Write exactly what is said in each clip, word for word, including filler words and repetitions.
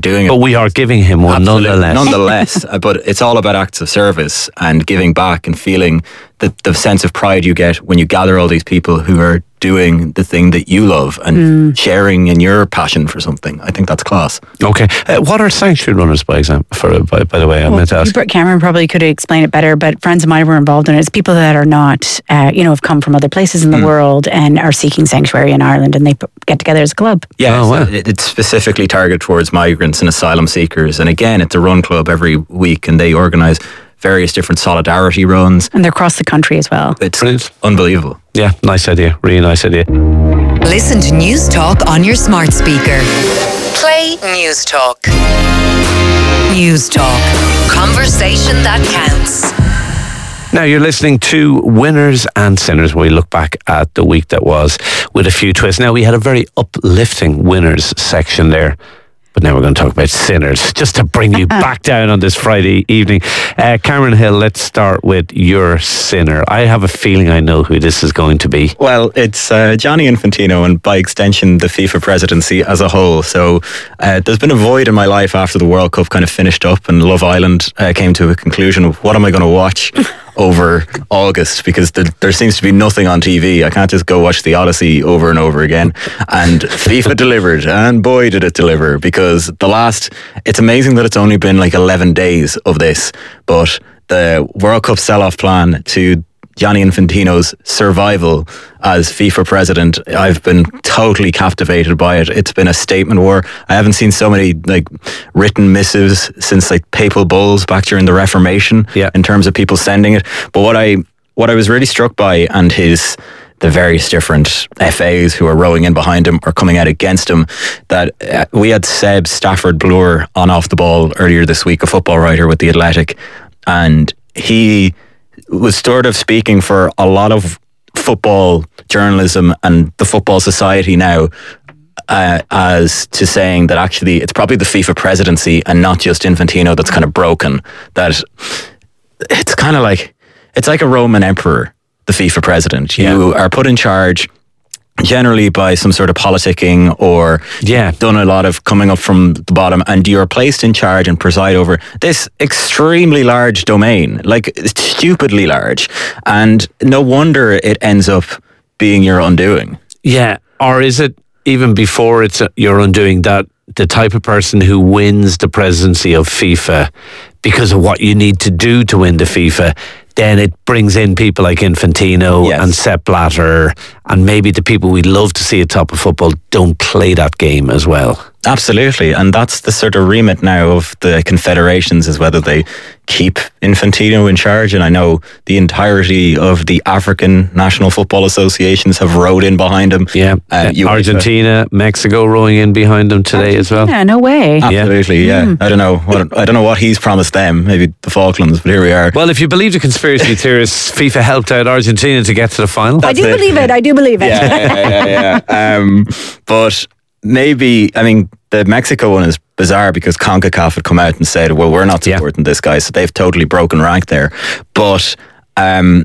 doing it. But we are giving him one Absolutely. nonetheless. Nonetheless, uh, but it's all about acts of service and giving back and feeling the, the sense of pride you get when you gather all these people who are doing the thing that you love and mm. sharing in your passion for something. I think that's class. Okay. Uh, what are sanctuary runners, by example? For by, by the way, I well, meant to ask. Cameron probably could explain it better, but friends of mine were involved in it. It's people that are not, uh, you know, have come from other places in the mm. world and are seeking sanctuary in Ireland, and they p- get together as a club. Yeah, oh, wow. so it, it's specifically targeted towards migrants and asylum seekers. And again, it's a run club every week, and they organise various different solidarity runs. And they're across the country as well. It's Brilliant. Unbelievable. Yeah, nice idea. Really nice idea. Listen to News Talk on your smart speaker. Play News Talk. News Talk. Conversation that counts. Now you're listening to Winners and Sinners, where we look back at the week that was with a few twists. Now we had a very uplifting winners section there. But now we're going to talk about sinners, just to bring you back down on this Friday evening. Uh, Cameron Hill, let's start with your sinner. I have a feeling I know who this is going to be. Well, it's uh, Gianni Infantino, and by extension, the FIFA presidency as a whole. So uh, there's been a void in my life after the World Cup kind of finished up and Love Island uh, came to a conclusion of what am I going to watch over August, because the, there seems to be nothing on T V. I can't just go watch The Odyssey over and over again. And FIFA delivered, and boy did it deliver, because the last, it's amazing that it's only been like eleven days of this, but the World Cup sell-off plan to Gianni Infantino's survival as FIFA president, I've been totally captivated by it. It's been a statement war. I haven't seen so many like written missives since like papal bulls back during the Reformation, yeah. in terms of people sending it. But what I what I was really struck by, and his the various different F As who are rowing in behind him or coming out against him, that uh, we had Seb Stafford Bloor on Off the Ball earlier this week, a football writer with The Athletic, and he was sort of speaking for a lot of football journalism and the football society now, uh, as to saying that actually it's probably the FIFA presidency and not just Infantino that's kind of broken. That it's kind of like, it's like a Roman emperor, the FIFA president. You yeah. are put in charge generally by some sort of politicking, or yeah. done a lot of coming up from the bottom, and you're placed in charge and preside over this extremely large domain, like stupidly large, and no wonder it ends up being your undoing. Yeah, or is it even before it's your undoing, that the type of person who wins the presidency of FIFA because of what you need to do to win the FIFA, then it brings in people like Infantino yes. and Sepp Blatter, and maybe the people we'd love to see at top of football don't play that game as well. Absolutely, and that's the sort of remit now of the confederations, is whether they keep Infantino in charge. And I know the entirety of the African national football associations have rowed in behind him. Yeah, uh, uh, Argentina, Mexico rowing in behind him today Argentina, as well. Yeah, no way. Absolutely, yeah. Mm. I don't know what I don't know what he's promised them. Maybe the Falklands, but here we are. Well, if you believe the conspiracy theorists, FIFA helped out Argentina to get to the final. That's I do it. believe it. I do believe it. Yeah, yeah, yeah. yeah. Um, but. Maybe, I mean, the Mexico one is bizarre because CONCACAF had come out and said, well, we're not supporting yeah. this guy, so they've totally broken rank there. But um,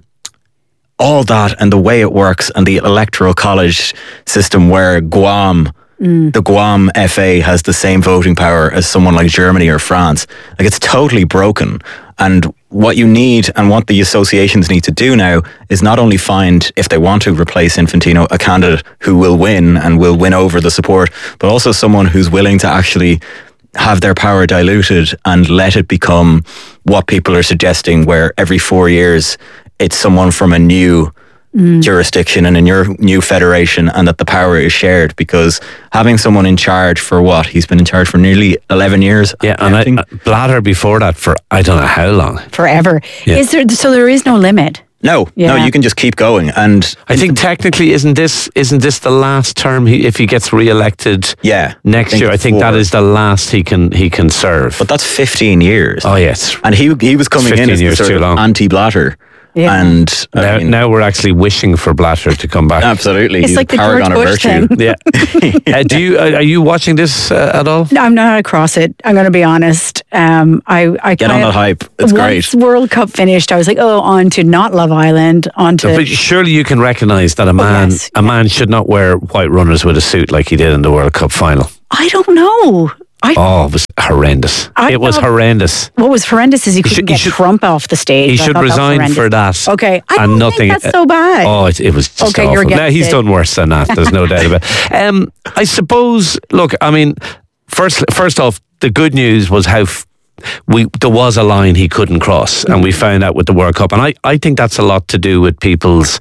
all that and the way it works and the electoral college system where Guam, mm. the Guam F A has the same voting power as someone like Germany or France, like it's totally broken. And what you need and what the associations need to do now is not only find, if they want to replace Infantino, a candidate who will win and will win over the support, but also someone who's willing to actually have their power diluted and let it become what people are suggesting, where every four years it's someone from a new Mm. jurisdiction and in your new federation, and that the power is shared. Because having someone in charge for what? He's been in charge for nearly eleven years. Yeah, and I, uh, Blatter before that for I don't know how long. Forever. Yeah. Is there, so there is no limit? No, yeah. no, you can just keep going. And I think technically, isn't this isn't this the last term he, if he gets re-elected? Yeah, next I year. I think four. that is the last he can he can serve. But that's fifteen years. Oh yes, and he he was coming in as the sort of anti-Blatter. Yeah. And now, I mean, now we're actually wishing for Blatter to come back. Absolutely, it's he's like a paragon the George of Bush virtue. thing. Yeah. uh, do you uh, are you watching this uh, at all? No, I'm not across it. I'm going to be honest. Um, I I get on of, that hype. It's once great. World Cup finished, I was like, oh, on to not Love Island, on to. But surely you can recognise that a man oh, yes. a man should not wear white runners with a suit like he did in the World Cup final. I don't know. I oh, it was horrendous. I it was thought- horrendous. What was horrendous is he couldn't should- he get should- Trump off the stage. He I should thought that was resign horrendous. for that. Okay, I and don't nothing. think that's so bad. Oh, it, it was just Okay, awful. you're against No, he's it. done worse than that. There's no doubt about it. Um, I suppose. Look, I mean, first, first off, the good news was how. F- We there was a line he couldn't cross, and we found out with the World Cup, and I, I think that's a lot to do with people's.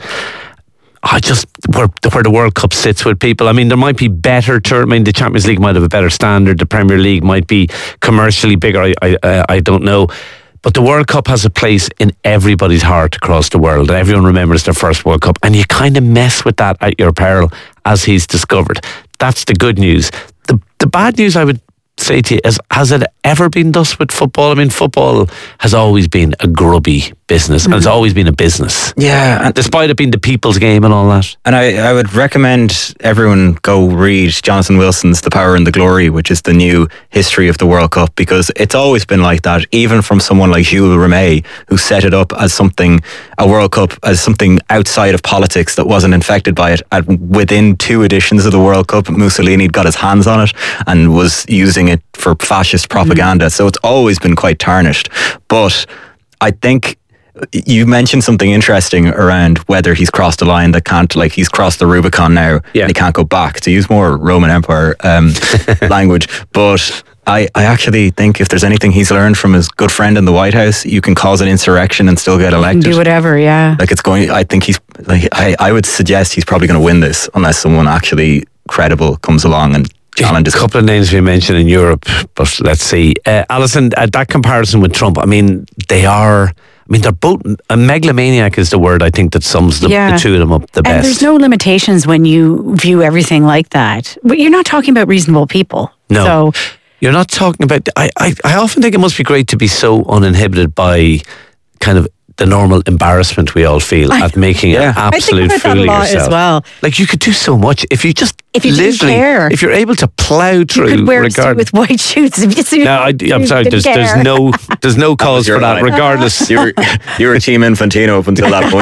I just where where the World Cup sits with people. I mean, there might be better. Ter- I mean, the Champions League might have a better standard. The Premier League might be commercially bigger. I I, uh, I don't know. But the World Cup has a place in everybody's heart across the world. And everyone remembers their first World Cup. And you kind of mess with that at your peril, as he's discovered. That's the good news. The the bad news, I would say to you, is has it ever been thus with football? I mean, football has always been a grubby business. Mm-hmm. And it's always been a business. Yeah. And despite it being the people's game and all that. And I, I would recommend everyone go read Jonathan Wilson's The Power and the Glory, which is the new history of the World Cup, because it's always been like that, even from someone like Jules Rimet, who set it up as something, a World Cup, as something outside of politics that wasn't infected by it. At, within two editions of the World Cup, Mussolini got his hands on it and was using it for fascist propaganda. Mm-hmm. So it's always been quite tarnished. But I think you mentioned something interesting around whether he's crossed a line that can't, like he's crossed the Rubicon now, yeah. and he can't go back, to use more Roman Empire um, language. But I, I actually think if there's anything he's learned from his good friend in the White House, you can cause an insurrection and still get elected. Do whatever, yeah. Like it's going, I think he's, like, I, I would suggest he's probably going to win this unless someone actually credible comes along and challenges. A couple of names we mentioned in Europe, but let's see. Uh, Alison, uh, that comparison with Trump, I mean, they are... I mean, they're both, a megalomaniac is the word I think that sums the, yeah. the two of them up the best. And there's no limitations when you view everything like that. But you're not talking about reasonable people. No. So, you're not talking about, I, I, I often think it must be great to be so uninhibited by kind of the normal embarrassment we all feel I, at making yeah. an absolute I think about fool that a of lot yourself. as well. Like you could do so much if you just if you didn't literally, care. if you're able to plough through. You could wear regard- a suit with white shoes. If you just, no, I, I'm sorry. There's, there's no there's no cause for that. line. Regardless, you were you were Team Infantino up until that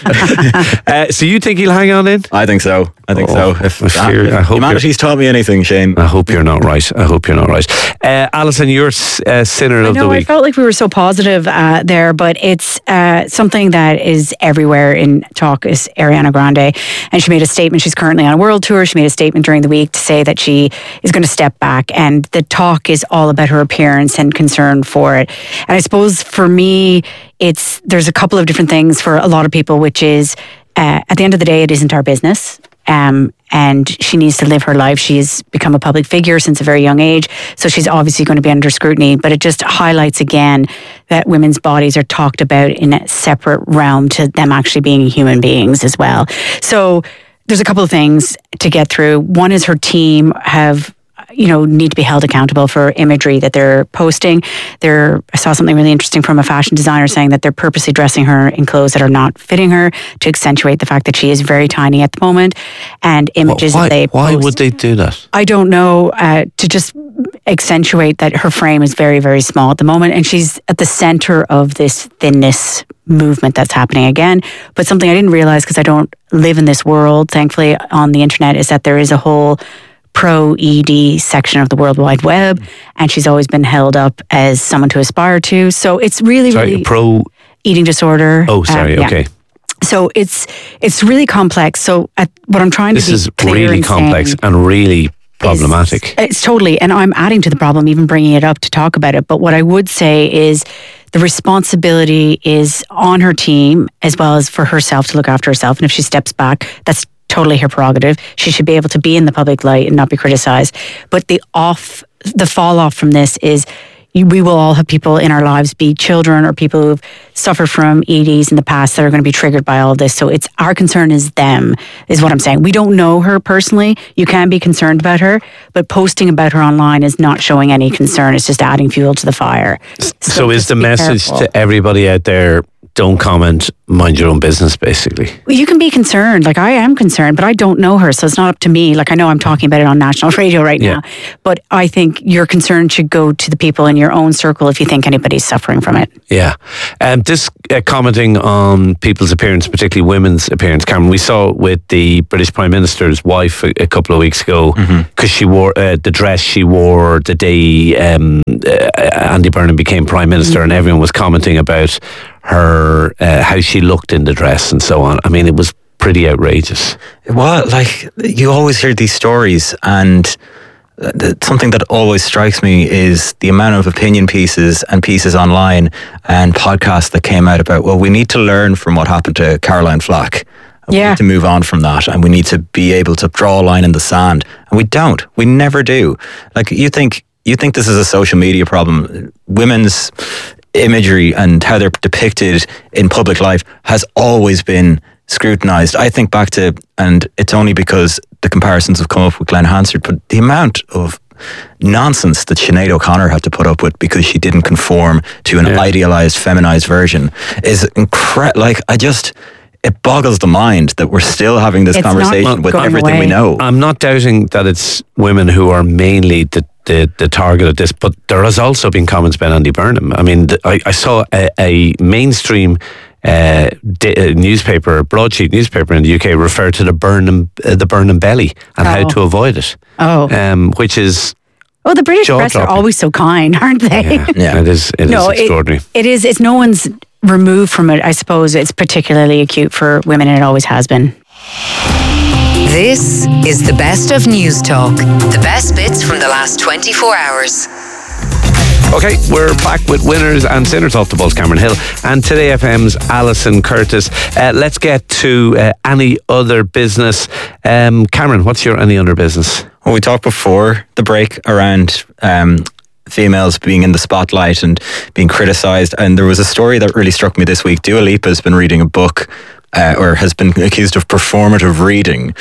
point. uh, so you think he'll hang on in? I think so. I think Oh, so. If, I fear- if I hope humanity's taught me anything, Shane. I hope you're not right. I hope you're not right. Uh, Alison, you're uh, sinner I of know, the week. I felt like we were so positive uh, there, but it's uh, something that is everywhere in talk is Ariana Grande. And she made a statement. She's currently on a world tour. She made a statement during the week to say that she is going to step back. And the talk is all about her appearance and concern for it. And I suppose for me, it's there's a couple of different things for a lot of people, which is uh, at the end of the day, it isn't our business. Um, and she needs to live her life. She's become a public figure since a very young age, so she's obviously going to be under scrutiny. But it just highlights again that women's bodies are talked about in a separate realm to them actually being human beings as well. So there's a couple of things to get through. One is her team have, you know, need to be held accountable for imagery that they're posting. They're, I saw something really interesting from a fashion designer saying that they're purposely dressing her in clothes that are not fitting her to accentuate the fact that she is very tiny at the moment, and images why, that they why post. would they do that? I don't know, uh, to just accentuate that her frame is very, very small at the moment, and she's at the center of this thinness movement that's happening again. But something I didn't realize, because I don't live in this world, thankfully, on the internet, is that there is a whole pro-E D section of the World Wide Web, and she's always been held up as someone to aspire to. So it's really, Sorry, really pro eating disorder. Oh, sorry. Uh, yeah. Okay. So it's it's really complex. So at, what I'm trying This to be is clear really in complex saying and really problematic. It's, it's totally, and I'm adding to the problem, even bringing it up to talk about it. But what I would say is the responsibility is on her team as well as for herself to look after herself. And if she steps back, that's totally her prerogative. She should be able to be in the public light and not be criticized. But the off, the fall off from this is we will all have people in our lives, be children or people who've suffered from E Ds in the past, that are going to be triggered by all of this. So it's our concern is them, is what I'm saying. We don't know her personally. You can be concerned about her, but posting about her online is not showing any concern. It's just adding fuel to the fire. So, so is just the be message careful. to everybody out there, don't comment, mind your own business, basically. Well, you can be concerned. Like, I am concerned, but I don't know her, so it's not up to me. Like, I know I'm talking about it on national radio right Yeah. now, but I think your concern should go to the people in your own circle if you think anybody's suffering from it. Yeah. Um, just uh, commenting on people's appearance, particularly women's appearance, Cameron, we saw with the British Prime Minister's wife a, a couple of weeks ago, because mm-hmm. she wore uh, the dress she wore the day um, uh, Andy Burnham became Prime Minister, mm-hmm. and everyone was commenting about her, uh, how she looked in the dress and so on. I mean, it was pretty outrageous. Well, like, you always hear these stories, and something that always strikes me is the amount of opinion pieces and pieces online and podcasts that came out about, well, we need to learn from what happened to Caroline Flack. And yeah. We need to move on from that, and we need to be able to draw a line in the sand. And we don't. We never do. Like, you think you think this is a social media problem. Women's imagery and how they're depicted in public life has always been scrutinised. I think back to, and it's only because the comparisons have come up with Glenn Hansard, but the amount of nonsense that Sinead O'Connor had to put up with because she didn't conform to an yeah. idealised, feminised version is incredible. Like, I just... It boggles the mind that we're still having this it's conversation with everything away. we know. I'm not doubting that it's women who are mainly the, the, the target of this, but there has also been comments about Andy Burnham. I mean, the, I, I saw a, a mainstream uh, di- newspaper, broadsheet newspaper in the U K refer to the Burnham, uh, the Burnham belly and oh. how to avoid it. Oh, um, which is. Oh, the British press are always so kind, aren't they? Yeah, yeah. it is. It no, is extraordinary. It, it is. It's no one's removed from it. I suppose it's particularly acute for women, and it always has been. This is the best of News Talk. The best bits from the last twenty-four hours. Okay, we're back with winners and sinners off the bus, Cameron Hill, and Today F M's Alison Curtis. Uh, let's get to uh, any other business. Um, Cameron, what's your any other business? Well, we talked before the break around um, females being in the spotlight and being criticised, and there was a story that really struck me this week. Dua Lipa has been reading a book, uh, or has been accused of performative reading.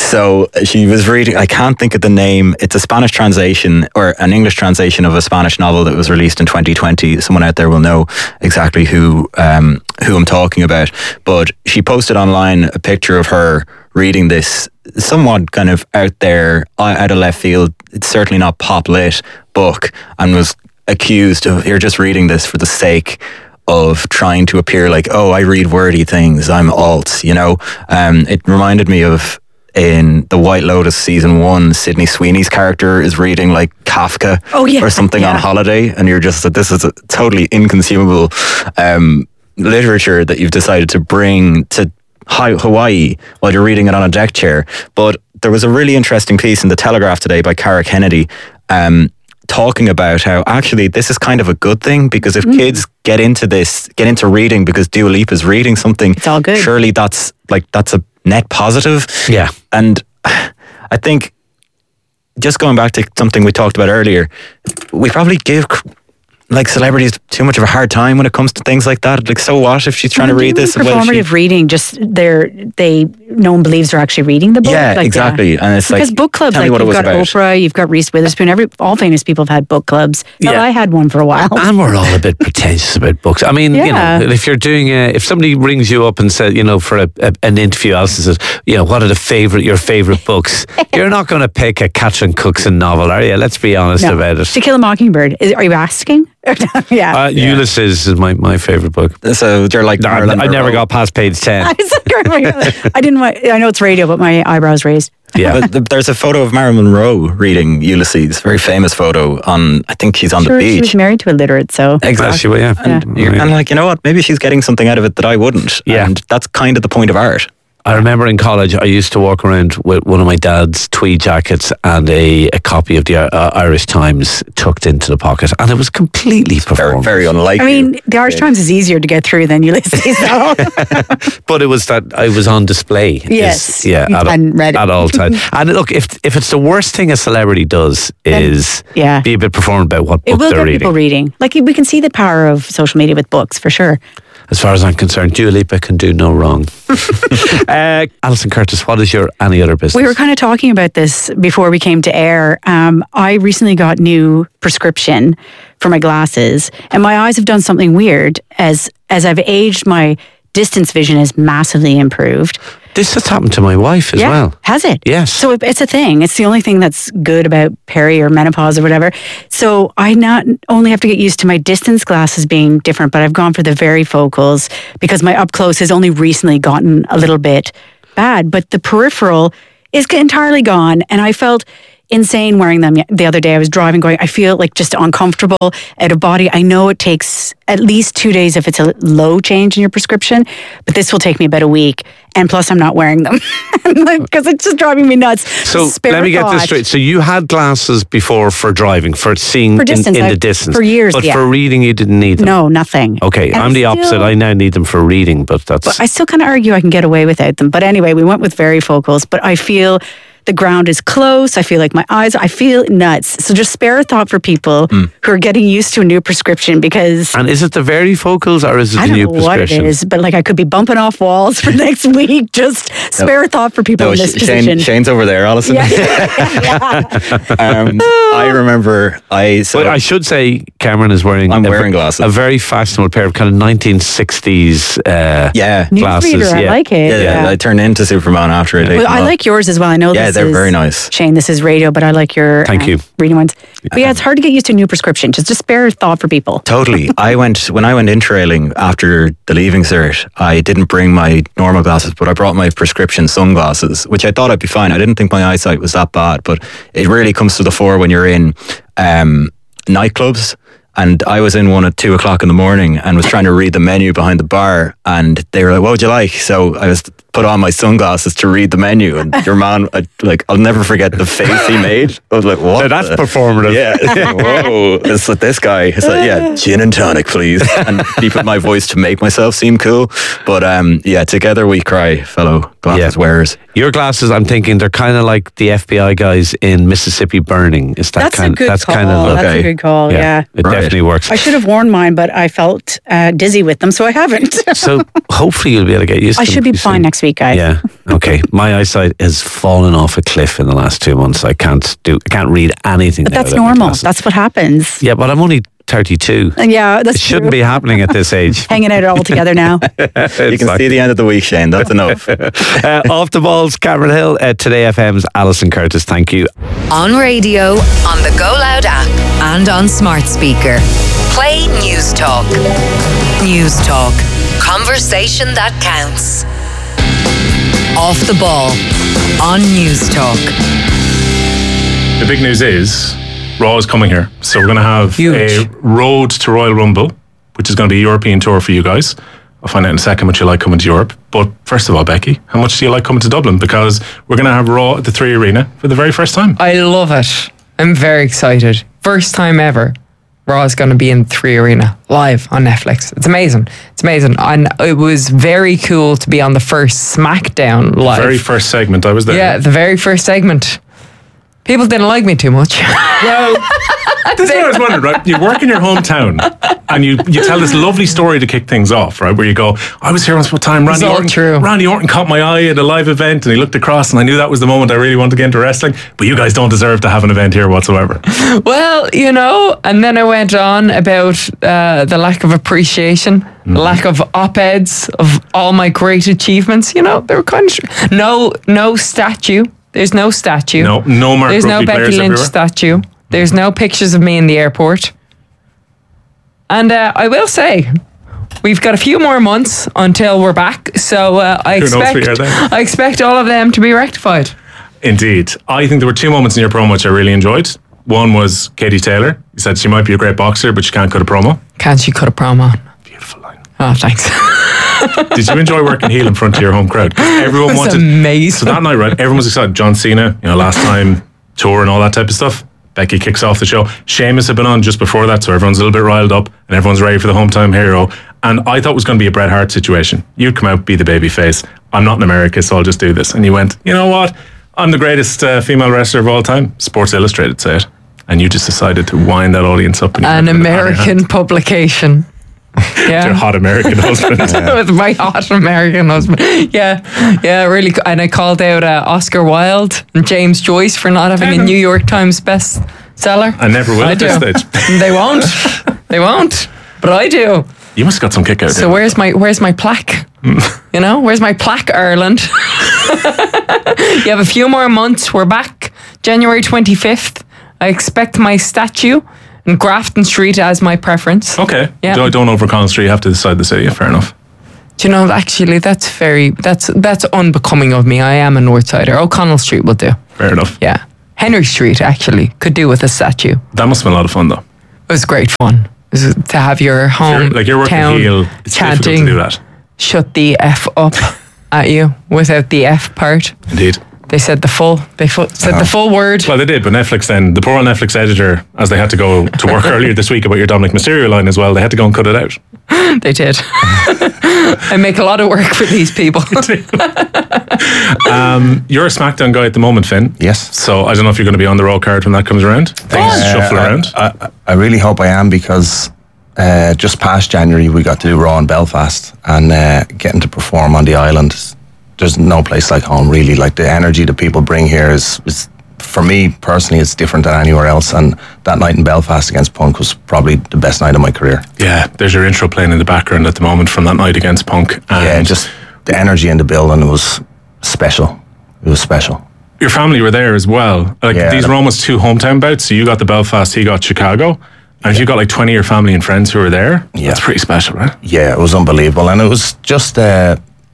So she was reading, I can't think of the name, it's a Spanish translation or an English translation of a Spanish novel that was released in twenty twenty. Someone out there will know exactly who um, who I'm talking about. But she posted online a picture of her reading this somewhat kind of out there, out of left field, it's certainly not pop lit book, and was accused of, you're just reading this for the sake of trying to appear like, oh, I read wordy things, I'm alt, you know. Um, it reminded me of in The White Lotus season one, Sydney Sweeney's character is reading like Kafka oh, yeah. or something yeah. on holiday, and you're just, this is a totally inconsumable um, literature that you've decided to bring to Hawaii while you're reading it on a deck chair. But there was a really interesting piece in the Telegraph today by Cara Kennedy um, talking about how actually this is kind of a good thing, because if mm. kids get into this, get into reading because Dua Lipa is reading something, it's all good. Surely that's like that's a net positive. Yeah. And I think just going back to something we talked about earlier, we probably give like celebrities too much of a hard time when it comes to things like that. Like, so what if she's trying well, to read this? Performative well, she, reading, just they're they no one believes they're actually reading the book. Yeah, like, exactly. Yeah. And it's because like, book clubs, like you've got about. Oprah, you've got Reese Witherspoon. Every all famous people have had book clubs. Yeah. Well, I had one for a while. And we're all a bit pretentious about books. I mean, yeah. you know, if you're doing a, if somebody rings you up and says, you know, for a, a, an interview, Alison says, you know, what are the favorite your favorite books? You're not going to pick a Catherine Cookson novel, are you? Let's be honest no. about it. To Kill a Mockingbird. Is, are you asking? yeah. Uh, yeah. Ulysses is my, my favorite book. So you're like, no, I, I never got past page ten. I didn't want, I know it's radio, but my eyebrows raised. Yeah. But there's a photo of Marilyn Monroe reading Ulysses, very famous photo on, I think she's on sure, the beach. She was married to a literate, so. Exactly. Oh, she, yeah. And, yeah. and like, you know what, maybe she's getting something out of it that I wouldn't. Yeah. And that's kind of the point of art. I remember in college, I used to walk around with one of my dad's tweed jackets and a, a copy of the uh, Irish Times tucked into the pocket, and it was completely performative. Very, very unlike. I mean, you. the Irish yeah. Times is easier to get through than Ulysses, though. But it was that I was on display. Yes, is, yeah, you at, hadn't read it. at all times. And look, if if it's the worst thing a celebrity does is then, yeah. be a bit performative about what it book will they're get reading. People reading, like we can see the power of social media with books for sure. As far as I'm concerned, Dua Lipa can do no wrong. uh, Alison Curtis, what is your any other business? We were kind of talking about this before we came to air. Um, I recently got new prescription for my glasses, and my eyes have done something weird as as I've aged. My distance vision is massively improved. This has happened to my wife as yeah. well. Has it? Yes. So it, it's a thing. It's the only thing that's good about peri or menopause or whatever. So I not only have to get used to my distance glasses being different, but I've gone for the varifocals because my up close has only recently gotten a little bit bad. But the peripheral is entirely gone, and I felt insane wearing them the other day. I was driving going, I feel like just uncomfortable, out of body. I know it takes at least two days if it's a low change in your prescription, but this will take me about a week. And plus I'm not wearing them because it's just driving me nuts. So Spare let me get thought. this straight. So you had glasses before for driving, for seeing For in, distance, in I- the distance. for years, But yeah. for reading you didn't need them. No, nothing. Okay, And I'm the still- opposite. I now need them for reading, but that's... But I still kind of argue I can get away without them. But anyway, we went with varifocals, but I feel the ground is close. I feel like my eyes, I feel nuts. So just spare a thought for people Mm. who are getting used to a new prescription because And is it the varifocals or is it I the don't new know what it prescription? is, but like I could be bumping off walls for next week. Just spare a thought for people No, in this Sh- position. Shane, Shane's over there, Alison. Yeah. Yeah. um, I remember I so But I should say Cameron is wearing I'm a, wearing glasses. a very fashionable pair of kind of nineteen sixties uh, yeah. glasses. Newsreader, I yeah. like it. Yeah, Yeah. I turned into Superman after it. Well, I like yours as well. I know Yeah, this they're is, very nice. Shane, this is radio, but I like your Thank um, you. reading ones. But yeah, it's hard to get used to a new prescription. Just, just spare a thought for people. Totally. I went when I went intrailing after the leaving cert. I didn't bring my normal glasses, but I brought my prescription sunglasses, which I thought I'd be fine. I didn't think my eyesight was that bad, but it really comes to the fore when you're in um, nightclubs. And I was in one at two o'clock in the morning and was trying to read the menu behind the bar, and they were like, "What would you like?" So I was put on my sunglasses to read the menu, and your man, I, like, I'll never forget the face he made. I was like, "What?" Now that's the- performative. Yeah. Whoa. It's like this guy. It's like, yeah, gin and tonic, please. And he put my voice to make myself seem cool. But um, yeah, together we cry, fellow glasses Yeah. wearers. Your glasses, I'm thinking they're kind of like the F B I guys in Mississippi Burning. Is that That's kind? a good that's call. kind of That's okay. a good call, yeah. It Right. definitely works. I should have worn mine, but I felt uh, dizzy with them, so I haven't. So hopefully you'll be able to get used I to them should be pretty fine soon. next week, guys. Yeah. Okay. My eyesight has fallen off a cliff in the last two months. I can't do. I can't read anything. But now that's without my normal. glasses. That's what happens. Yeah, but I'm only thirty-two. And yeah, that's It shouldn't true. be happening at this age. Hanging out all together now. You can see the end of the week, Shane. That's enough. uh, off the balls, Cameron Hill, uh, Today F M's Alison Curtis. Thank you. On radio, on the Go Loud app, and on smart speaker. Play News Talk. News Talk. Conversation that counts. Off the ball. On News Talk. The big news is Raw is coming here. So we're going to have Huge. a road to Royal Rumble, which is going to be a European tour for you guys. I'll find out in a second how much you like coming to Europe. But first of all, Becky, how much do you like coming to Dublin? Because we're going to have Raw at the Three Arena for the very first time. I love it. I'm very excited. First time ever. Raw is going to be in Three Arena live on Netflix. It's amazing. It's amazing. And it was very cool to be on the first SmackDown live. Very first segment, I was there. yeah, the very first segment. People didn't like me too much. Well, this is what I was wondering, right? You work in your hometown and you, you tell this lovely story to kick things off, right? Where you go, I was here once upon a time, Randy all Orton, true. Randy Orton caught my eye at a live event and he looked across and I knew that was the moment I really wanted to get into wrestling. But you guys don't deserve to have an event here whatsoever. Well, you know, and then I went on about uh, the lack of appreciation, Mm-hmm. lack of op-eds of all my great achievements. You know, they were kind of tr- no, no statue. There's no statue. No, no Mark There's no Rugby Becky players Lynch everywhere. statue. There's no pictures of me in the airport. And uh, I will say, we've got a few more months until we're back. So uh, I Who knows expect we are then? I expect all of them to be rectified. Indeed. I think there were two moments in your promo which I really enjoyed. One was Katie Taylor. You said she might be a great boxer, but she can't cut a promo. Can't you cut a promo on? Beautiful line. Oh, thanks. Did you enjoy working heel in front of your home crowd? 'Cause everyone That's wanted. amazing. So that night, right? Everyone was excited. John Cena, you know, last time tour and all that type of stuff. Becky kicks off the show. Sheamus had been on just before that, so everyone's a little bit riled up and everyone's ready for the hometown hero. And I thought it was going to be a Bret Hart situation. You'd come out, be the baby face. I'm not in America, so I'll just do this. And you went, you know what? I'm the greatest uh, female wrestler of all time. Sports Illustrated say it. And you just decided to wind that audience up. And you An went with a hat in your American hand. publication. Your Yeah. hot American husband. With my hot American husband. Yeah. Yeah, really. co- And I called out uh, Oscar Wilde and James Joyce for not having a New York Times bestseller. I never will I at do. this stage. They won't. They won't. But I do. You must have got some kick out of it. So where's my where's my plaque? You know, where's my plaque, Ireland? You have a few more months. We're back January twenty-fifth. I expect my statue in Grafton Street as my preference. Okay. Yeah. Don't, don't over Collins Street. You have to decide the city. Fair enough. Do you know, actually, that's very, that's that's unbecoming of me. I am a Northsider. O'Connell Street will do. Fair enough. Yeah. Henry Street, actually, could do with a statue. That must have been a lot of fun, though. It was great fun. It was to have your home You're, like you're working town heel. It's difficult chanting, to do that. shut the F up at you without the F part. Indeed. They said the full, they fu- said the full word. Well, they did, but Netflix then, the poor old Netflix editor, as they had to go to work earlier this week about your Dominic Mysterio line as well, they had to go and cut it out. They did. I make a lot of work for these people. um, you're a SmackDown guy at the moment, Finn. Yes. So I don't know if you're going to be on the roll card when that comes around. Things Uh, shuffle I- around. I, I really hope I am, because uh, just past January we got to do Raw in Belfast, and uh, getting to perform on the island. There's no place like home, really. Like the energy that people bring here is, is, for me personally, it's different than anywhere else. And that night in Belfast against Punk was probably the best night of my career. Yeah, there's your intro playing in the background at the moment from that night against Punk. And Yeah, just the energy in the building was special. It was special. your family were there as well. Like Yeah, these the- were almost two hometown bouts. So you got the Belfast, he got Chicago. And if you got like twenty of your family and friends who were there, Yeah. that's pretty special, right? Yeah, it was unbelievable. And it was just, uh,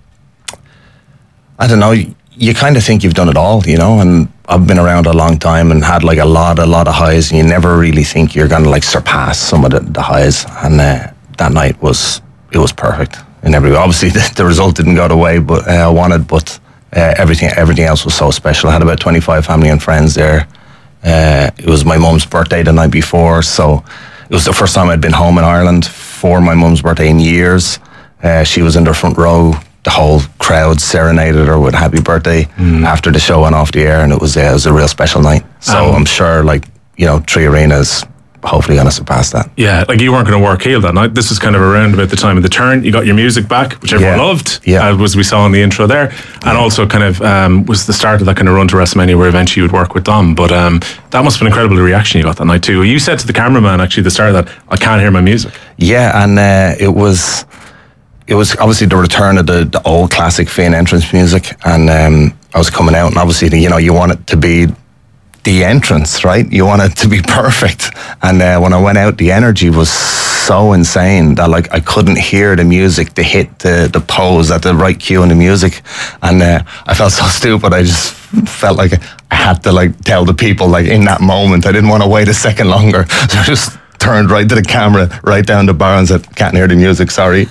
I don't know, you, you kind of think you've done it all, you know, and I've been around a long time and had like a lot, a lot of highs, and you never really think you're going to like surpass some of the, the highs. And uh, that night was, it was perfect in every way. Obviously the, the result didn't go the way but uh, I wanted, but uh, everything, everything else was so special. I had about twenty-five family and friends there. Uh, it was my mum's birthday the night before, so it was the first time I'd been home in Ireland for my mum's birthday in years. Uh, she was in the front row. The whole crowd serenaded her with happy birthday after the show went off the air, and it was, uh, it was a real special night. So Um, I'm sure, like, you know, Three Arenas hopefully going to surpass that. Yeah, like you weren't going to work heel that night. This was kind of around about the time of the turn. You got your music back, which everyone Yeah. loved, Yeah. uh, as we saw in the intro there. And also kind of um, was the start of that kind of run to WrestleMania where eventually you would work with Dom. But um, that must have been incredible, the reaction you got that night too. You said to the cameraman actually at the start of that, I can't hear my music. Yeah, and uh, it was it was obviously the return of the, the old classic Finn entrance music, and um, I was coming out, and obviously, you know, you want it to be the entrance, right? You want it to be perfect. And uh, when I went out, the energy was so insane that like I couldn't hear the music to hit the, the pose at the right cue in the music. And uh, I felt so stupid. I just felt like I had to like tell the people like in that moment. I didn't want to wait a second longer. So I just turned right to the camera, right down the bar and said, can't hear the music, sorry.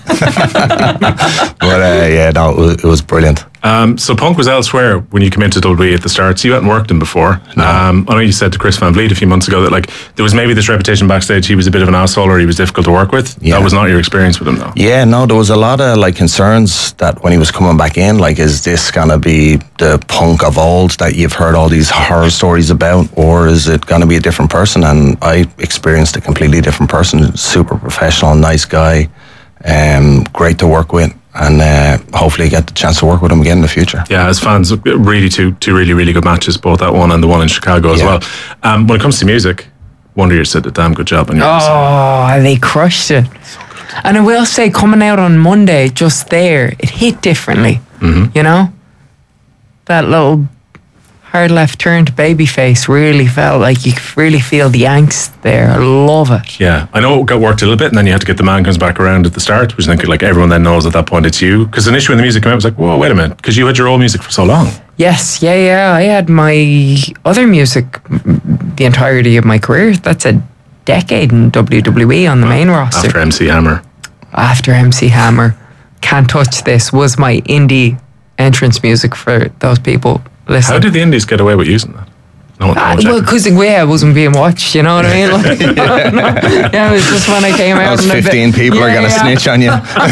But uh, yeah, no, it was, it was brilliant. Um, so Punk was elsewhere when you came into W W E at the start. So you hadn't worked him before. Um, I know you said to Chris Van Vliet a few months ago that like there was maybe this reputation backstage he was a bit of an asshole or he was difficult to work with. Yeah. That was not your experience with him though. Yeah, no, there was a lot of like concerns that when he was coming back in, like, is this gonna be the Punk of old that you've heard all these horror stories about, or is it gonna be a different person? And I experienced a completely different person, super professional, nice guy, um, great to work with, and uh, hopefully get the chance to work with him again in the future. Yeah, as fans, really two two really really good matches, both that one and the one in Chicago as Yeah. well. Um, when it comes to music, Wonder Years did a damn good job on yours. Oh, they crushed it. And I will say, coming out on Monday, just there, it hit differently. Mm-hmm. You know? That little hard left turn to babyface really felt like you could really feel the angst there. I love it. Yeah, I know it got worked a little bit, and then you had to get the man comes back around at the start, which I think like everyone then knows at that point it's you. Because initially when the music came out, it was like, whoa, wait a minute, because you had your old music for so long. Yes, yeah, yeah. I had my other music mm, the entirety of my career. That's a decade in W W E on the main roster. After M C Hammer. After M C Hammer, Can't Touch This was my indie entrance music for those people listening. How did the Indies get away with using that? No one, no Uh, one well, checked. because yeah, I wasn't being watched, you know what I mean? Like, yeah, it was just when I came out. Those and a bit- fifteen people yeah, are gonna yeah. snitch on you.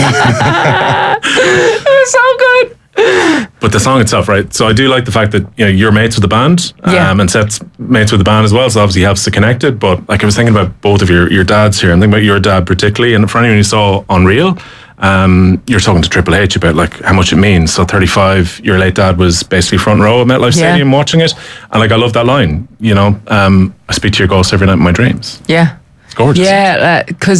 It was so good. But the song itself, right? So I do like the fact that you know you're mates with the band, um, Yeah. and Seth's mates with the band as well. So obviously helps to connect it. But like I was thinking about both of your your dads here. I'm thinking about your dad particularly, and for anyone who saw Unreal, um, you're talking to Triple H about like how much it means. So thirty-five, your late dad was basically front row at MetLife Yeah. Stadium watching it, and like I love that line. You know, um, I speak to your ghost every night in my dreams. Yeah. It's gorgeous. Yeah, because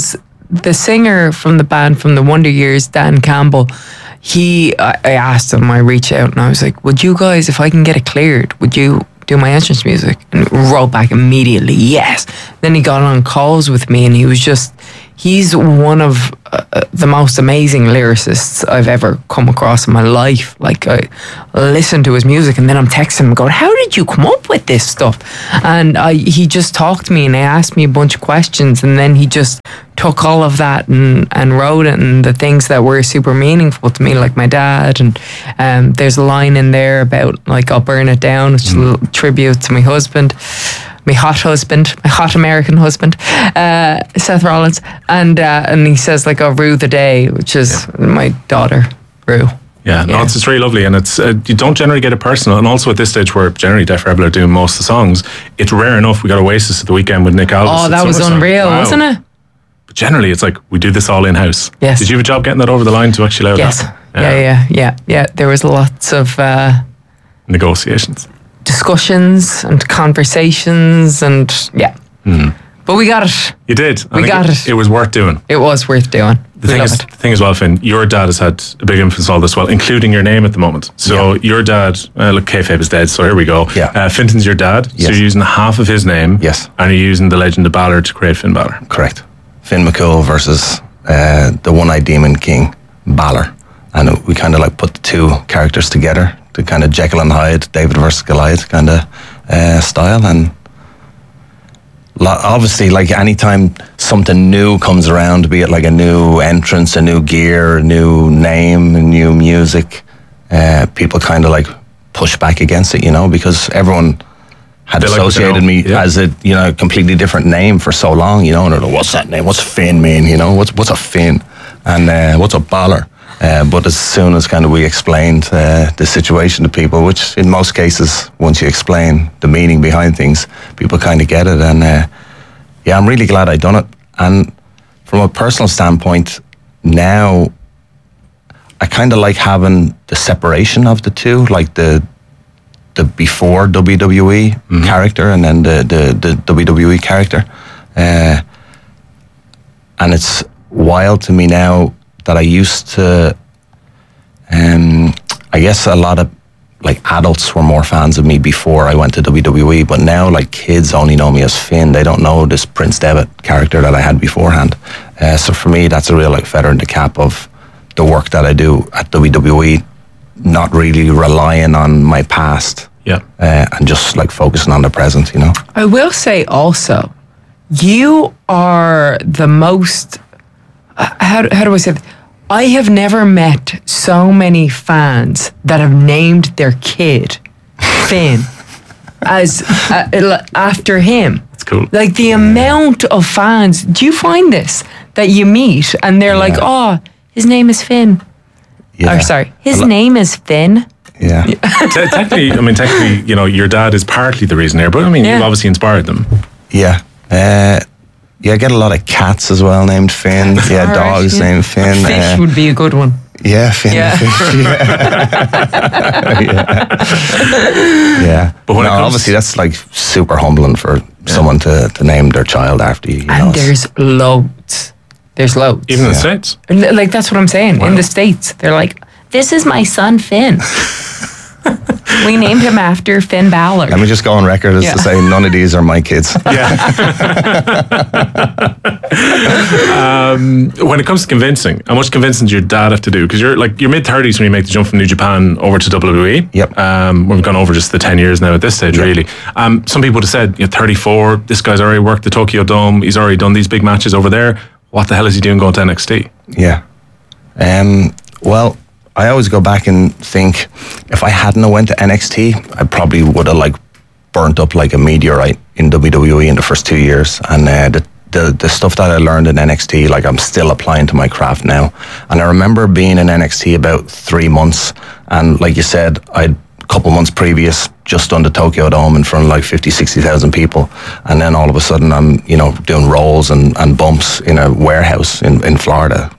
the singer from the band from the Wonder Years, Dan Campbell, he, I I asked him, I reached out and I was like, would you guys, if I can get it cleared, would you do my entrance music? And he wrote back immediately, yes. Then he got on calls with me and he was just, he's one of uh, the most amazing lyricists I've ever come across in my life. Like, I listen to his music and then I'm texting him going, how did you come up with this stuff? And I, he just talked to me and he asked me a bunch of questions, and then he just took all of that and, and wrote it, and the things that were super meaningful to me, like my dad. And um, there's a line in there about, like, I'll burn it down, which is a little tribute to my husband. My hot husband, my hot American husband, uh, Seth Rollins, and uh, and he says, like, "Oh, Rue the Day," which is yeah. my daughter, Rue. Yeah, no, yeah. It's, it's really lovely, and it's uh, you don't generally get it personal. And also at this stage, where generally Def Rebel are doing most of the songs, it's rare enough. We got Oasis at the weekend with Nick Alvis. Oh, that was unreal, wow. wasn't it? But generally, it's like we do this all in house. Yes. Did you have a job getting that over the line to actually allow yes. that? Yeah. yeah, yeah, yeah, yeah. There was lots of uh, negotiations. Discussions and conversations, and yeah, mm. but we got it. You did. We got it, it. It was worth doing. It was worth doing. The thing is, the thing as well, Finn, your dad has had a big influence on all this, well, including your name at the moment. So yeah. your dad, uh, look, kayfabe is dead. So here we go. Yeah. Uh, Finton's your dad. Yes. So you're using half of his name. Yes. And you're using the legend of Balor to create Finn Balor. Correct. Finn McCool versus uh, the one-eyed demon king Balor, and we kind of like put the two characters together. To kind of Jekyll and Hyde, David versus Goliath kind of uh, style. And lo- obviously, like anytime something new comes around, be it like a new entrance, a new gear, a new name, a new music, uh, people kind of like push back against it, you know, because everyone had they associated like me yeah. as a, you know, completely different name for so long, you know, and they're like, what's that name? What's Finn mean? You know, what's what's a Finn? And uh, what's a Balor? Uh, but as soon as kind of we explained uh, the situation to people, which in most cases, once you explain the meaning behind things, people kind of get it. And uh, yeah, I'm really glad I done it. And from a personal standpoint, now I kind of like having the separation of the two, like the the before W W E mm-hmm. character and then the the, the W W E character. Uh, and it's wild to me now that I used to, um, I guess a lot of like adults were more fans of me before I went to W W E, but now like kids only know me as Finn. They don't know this Prince Devitt character that I had beforehand. Uh, so for me, that's a real like feather in the cap of the work that I do at W W E, not really relying on my past. Yeah. Uh, and just like focusing on the present, you know. I will say also, you are the most, how, how do I say that? I have never met so many fans that have named their kid Finn as uh, after him. That's cool. Like the amount of fans. Do you find this that you meet and they're yeah. like, "Oh, his name is Finn." Yeah. Or sorry, his lo- name is Finn. Yeah. Te- technically, I mean, technically, you know, your dad is partly the reason here, but I mean, yeah. you've obviously inspired them. Yeah. Uh, Yeah, I get a lot of cats as well named Finn. Yeah, right, dogs yeah. named Finn. Fish uh, would be a good one. Yeah, Finn. Yeah. Fish, yeah. yeah. yeah. But when no, obviously that's like super humbling for yeah. someone to, to name their child after you. you and know, there's loads. There's loads. Even in yeah. the States? Like, that's what I'm saying. Wow. In the States, they're like, this is my son, Finn. We named him after Finn Balor. Let me just go on record as yeah. to say none of these are my kids. Yeah. um, when it comes to convincing, how much convincing does your dad have to do? Because you're like you're mid thirties when you make the jump from New Japan over to W W E. Yep. Um, we've gone over just the ten years now at this stage, yep. really. Um, some people have said, you're thirty-four. This guy's already worked the Tokyo Dome. He's already done these big matches over there. What the hell is he doing going to N X T? Yeah. Um. Well. I always go back and think if I hadn't went to N X T, I probably would have like burnt up like a meteorite in W W E in the first two years. And uh, the, the the stuff that I learned in N X T, like I'm still applying to my craft now. And I remember being in N X T about three months, and like you said, I'd a couple months previous just done the Tokyo Dome in front of like fifty, sixty thousand people, and then all of a sudden I'm you know doing rolls and, and bumps in a warehouse in, in Florida, like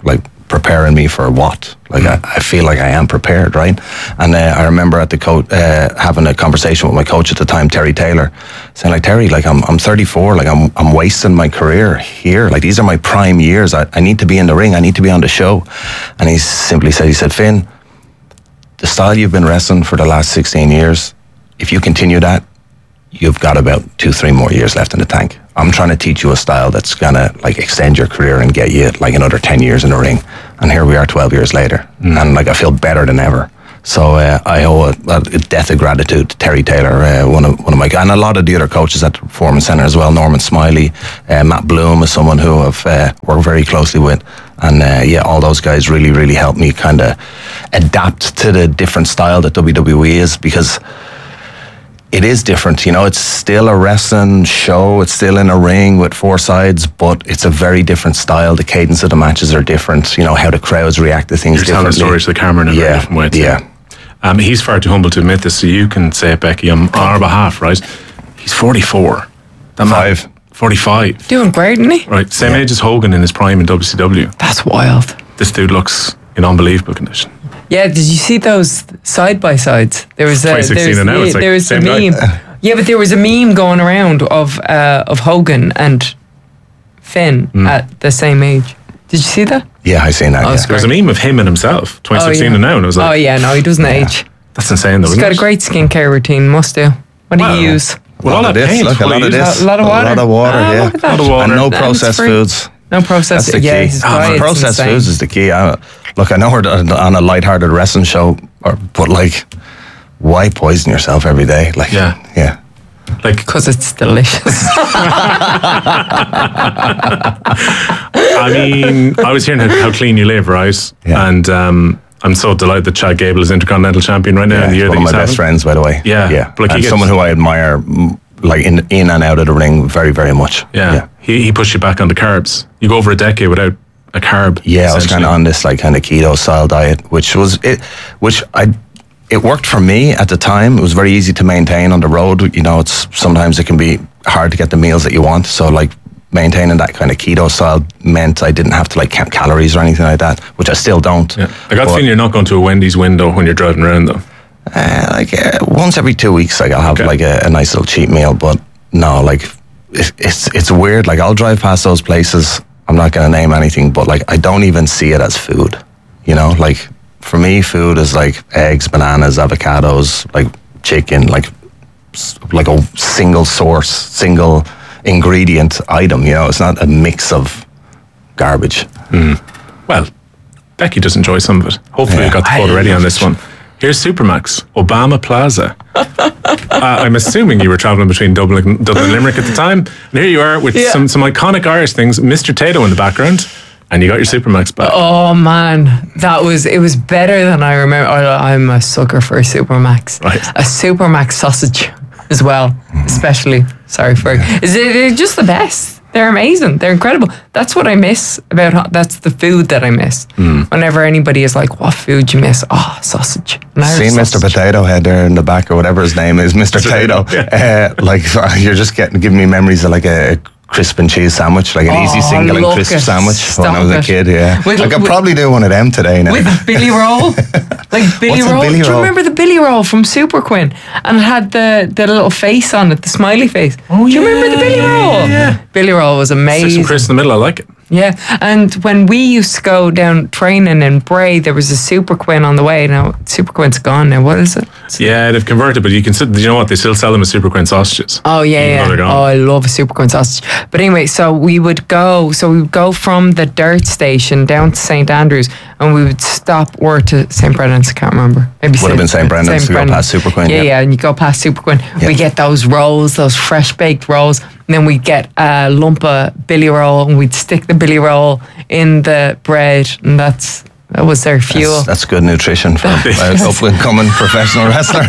preparing me for what? Like I, I feel like I am prepared, right? And uh, I remember at the coach uh, having a conversation with my coach at the time, Terry Taylor, saying like, Terry, like I'm I'm thirty-four, like I'm I'm wasting my career here. Like these are my prime years. I, I need to be in the ring. I need to be on the show. And he simply said, he said, Finn, the style you've been wrestling for the last sixteen years, if you continue that, you've got about two, three more years left in the tank. I'm trying to teach you a style that's gonna like extend your career and get you like another ten years in the ring. And here we are twelve years later. Mm. And like I feel better than ever. So uh, I owe a, a debt of gratitude to Terry Taylor, uh, one of one of my, and a lot of the other coaches at the Performance Centre as well. Norman Smiley, uh, Matt Bloom is someone who I've uh, worked very closely with. And uh, yeah, all those guys really, really helped me kind of adapt to the different style that W W E is, because it is different, you know, it's still a wrestling show, it's still in a ring with four sides, but it's a very different style. The cadence of the matches are different, you know, how the crowds react to things You're differently. telling stories to the camera in a yeah, very different way too. Yeah. Um, he's far too humble to admit this, so you can say it, Becky, on our behalf, right? He's forty-four. That Five. Man, forty-five. Doing great, isn't he? Right, same Yeah. age as Hogan in his prime in W C W. That's wild. This dude looks in unbelievable condition. Yeah, did you see those side by sides? There was a twenty sixteen there's- and now it's like there was a same guy. meme. Yeah, but there was a meme going around of uh, of Hogan and Finn Mm. at the same age. Did you see that? Yeah, I seen that. Oh, yeah. it's There was a meme of him and himself, twenty sixteen oh, yeah. and now, and I was like, oh yeah, no, he doesn't age. that's insane though, He's isn't got it? a great skincare routine. Must do. What do Wow. you use? With all lot that of this, paint, look, a what lot do of you use? this. A lot of water. A lot of water, Ah, yeah. look at that. A lot of water. And no And it's processed free. foods. No processed. That's the Yeah, key. his Ah, diet's Processed insane. foods is the key. I, look, I know we're on a lighthearted wrestling show, or, but like, why poison yourself every day? Like, Yeah. yeah. Like, Because it's delicious. I mean, I was hearing how, how clean you live, right? Yeah. And um, I'm so delighted that Chad Gable is Intercontinental Champion right now Yeah, in the year one that of he's my best having. friends, by the way. Yeah, yeah. but like he and gets- someone who I admire, mm, like in in and out of the ring, very, very much. Yeah. yeah. He, he pushed you back on the carbs. You go over a decade without a carb. Yeah, I was kind essentially. of on this like kind of keto style diet, which was it, which I, it worked for me at the time. It was very easy to maintain on the road. You know, it's sometimes it can be hard to get the meals that you want. So like maintaining that kind of keto style meant I didn't have to like count calories or anything like that, which I still don't. Yeah. I got the But, feeling you're not going to a Wendy's window when you're driving around though. Uh, like uh, once every two weeks, like I'll have Okay. like a, a nice little cheat meal. But no, like it, it's it's weird. Like I'll drive past those places. I'm not going to name anything, but like I don't even see it as food. You know, like for me, food is like eggs, bananas, avocados, like chicken, like s- like a single source, single ingredient item. You know, it's not a mix of garbage. Well, Becky does enjoy some of it. Hopefully Yeah. you got the quote already on this one. Here's Supermax, Obama Plaza. uh, I'm assuming you were traveling between Dublin, Dublin and Limerick at the time. And here you are with Yeah. some, some iconic Irish things, Mister Tato in the background, and you got your Supermax back. Oh man, that was it was better than I remember. I, I'm a sucker for a Supermax, Right. a Supermax sausage as well, especially. Sorry for is it? They're just the best. They're amazing. They're incredible. That's what I miss about. hot- That's the food that I miss. Whenever anybody is like, "What food you miss?" Oh, sausage. An Irish Seen Mister sausage. Potato Head there in the back or whatever his name is, Mister Tato. Yeah. Uh, like you're just getting giving me memories of like a crisp and cheese sandwich, like an Oh, easy single and look crisp it. sandwich when I Stop was a it. kid. Yeah, With- I could with- probably do one of them today now. With Billy Roll, like Billy What's a Roll. Billy Do you Roll? remember the Billy Roll from Super Quinn? And it had the, the little face on it, the smiley face. Oh, Do you remember the Billy Roll? yeah. Billy Roll was Stick some amazing. crisp in the middle, I like it. Yeah, and when we used to go down training in Bray, there was a Super Quinn on the way. Now Super Quinn's gone now. What is it? Yeah, they've converted, but you can. still- You know what? They still sell them as Super Quinn sausages. Oh yeah, Even though yeah. they're gone. Oh, I love a Super Quinn sausage. But anyway, so we would go. So we would go from the dirt station down to Saint Andrews, and we would stop or to Saint Brendan's. I can't remember. Maybe Would have been Saint Brendan's to go past Super Quinn, Yeah, yeah. yeah, and you go past Super Quinn. Yeah. We get those rolls, those fresh baked rolls, and then we get a lump of Billy Roll, and we'd stick the Billy Roll in the bread, and that's that was their fuel. That's, that's good nutrition for an up and coming professional wrestler.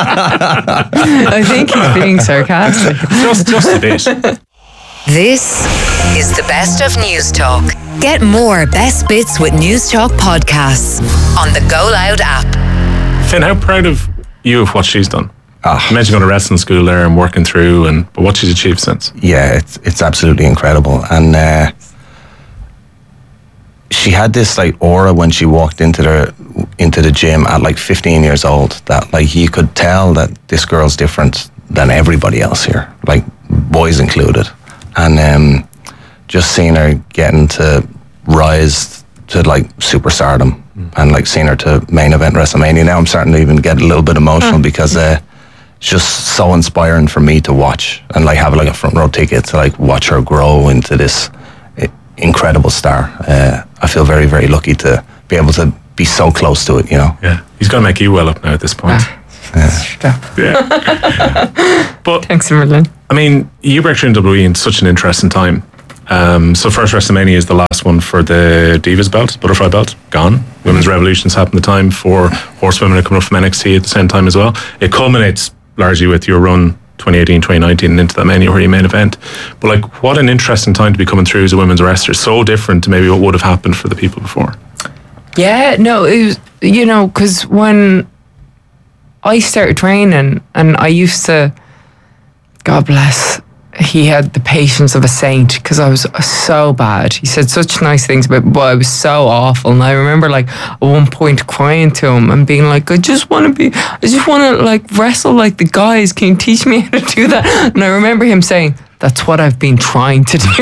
I think he's being sarcastic. Just, just a bit. This is the best of News Talk. Get more best bits with News Talk podcasts on the Go Loud app. Finn, how proud of you of what she's done? Ah. You mentioned going to wrestling school there and working through, and but what she's achieved since. Yeah, it's it's absolutely incredible, and uh, she she had this like aura when she walked into the into the gym at like fifteen years old, that like you could tell that this girl's different than everybody else here, like boys included. And um, just seeing her getting to rise to like superstardom mm. and like seeing her to main event WrestleMania. Now I'm starting to even get a little bit emotional oh. because uh, it's just so inspiring for me to watch and like have like a front row ticket to like watch her grow into this incredible star. Uh, I feel very, very lucky to be able to be so close to it, you know. Yeah, he's going to make you well up now at this point. Ah, yeah. yeah. But thanks, Merlin. I mean, you broke through in W W E in such an interesting time. Um, so first WrestleMania is the last one for the Divas belt, Butterfly belt, gone. Women's Revolutions happened at the time. For Horsewomen are coming up from N X T at the same time as well. It culminates largely with your run twenty eighteen, twenty nineteen and into that Mania where you main event. But like, what an interesting time to be coming through as a women's wrestler. So different to maybe what would have happened for the people before. Yeah, no, it was, you know, because when I started training and I used to, God bless, he had the patience of a saint because I was so bad. He said such nice things about me, but I was so awful. And I remember like at one point crying to him and being like, I just want to be, I just want to like wrestle like the guys. Can you teach me how to do that? And I remember him saying, that's what I've been trying to do.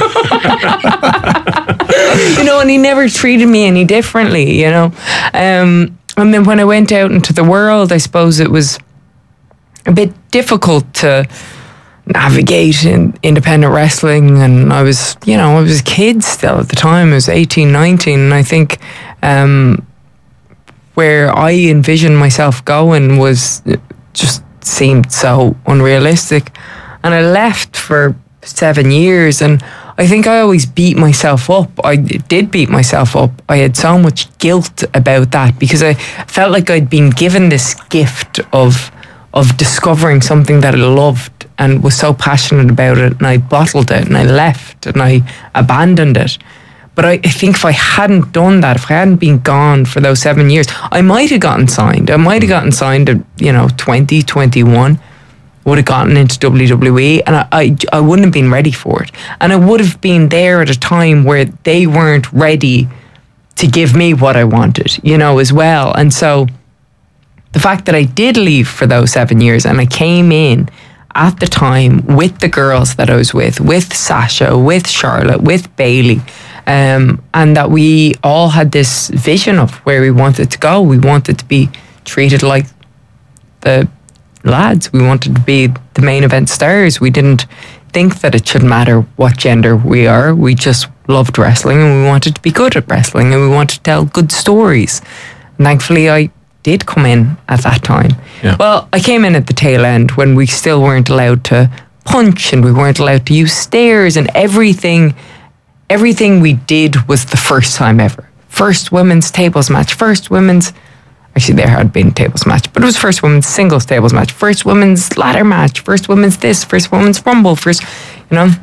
You know, and he never treated me any differently, you know. Um, and then when I went out into the world, I suppose it was a bit difficult to navigate in independent wrestling, and I was, you know, I was a kid still at the time. I was eighteen, nineteen, and I think um, where I envisioned myself going was just seemed so unrealistic. And I left for seven years, and I think I always beat myself up. I did beat myself up. I had so much guilt about that because I felt like I'd been given this gift of of discovering something that I loved and was so passionate about it, and I bottled it and I left and I abandoned it. But I, I think if I hadn't done that, if I hadn't been gone for those seven years, I might have gotten signed. I might have gotten signed at, you know, twenty, twenty-one, would have gotten into W W E, and I, I, I wouldn't have been ready for it. And I would have been there at a time where they weren't ready to give me what I wanted, you know, as well. And so the fact that I did leave for those seven years and I came in at the time with the girls that I was with, with Sasha, with Charlotte, with Bailey, um, and that we all had this vision of where we wanted to go. We wanted to be treated like the lads. We wanted to be the main event stars. We didn't think that it should matter what gender we are. We just loved wrestling and we wanted to be good at wrestling and we wanted to tell good stories. And thankfully I did come in at that time. Yeah. Well, I came in at the tail end when we still weren't allowed to punch and we weren't allowed to use stairs, and everything everything we did was the first time ever. First women's tables match, first women's Actually, there had been tables match, but it was first women's singles tables match, first women's ladder match, first women's this, first women's rumble, first, you know,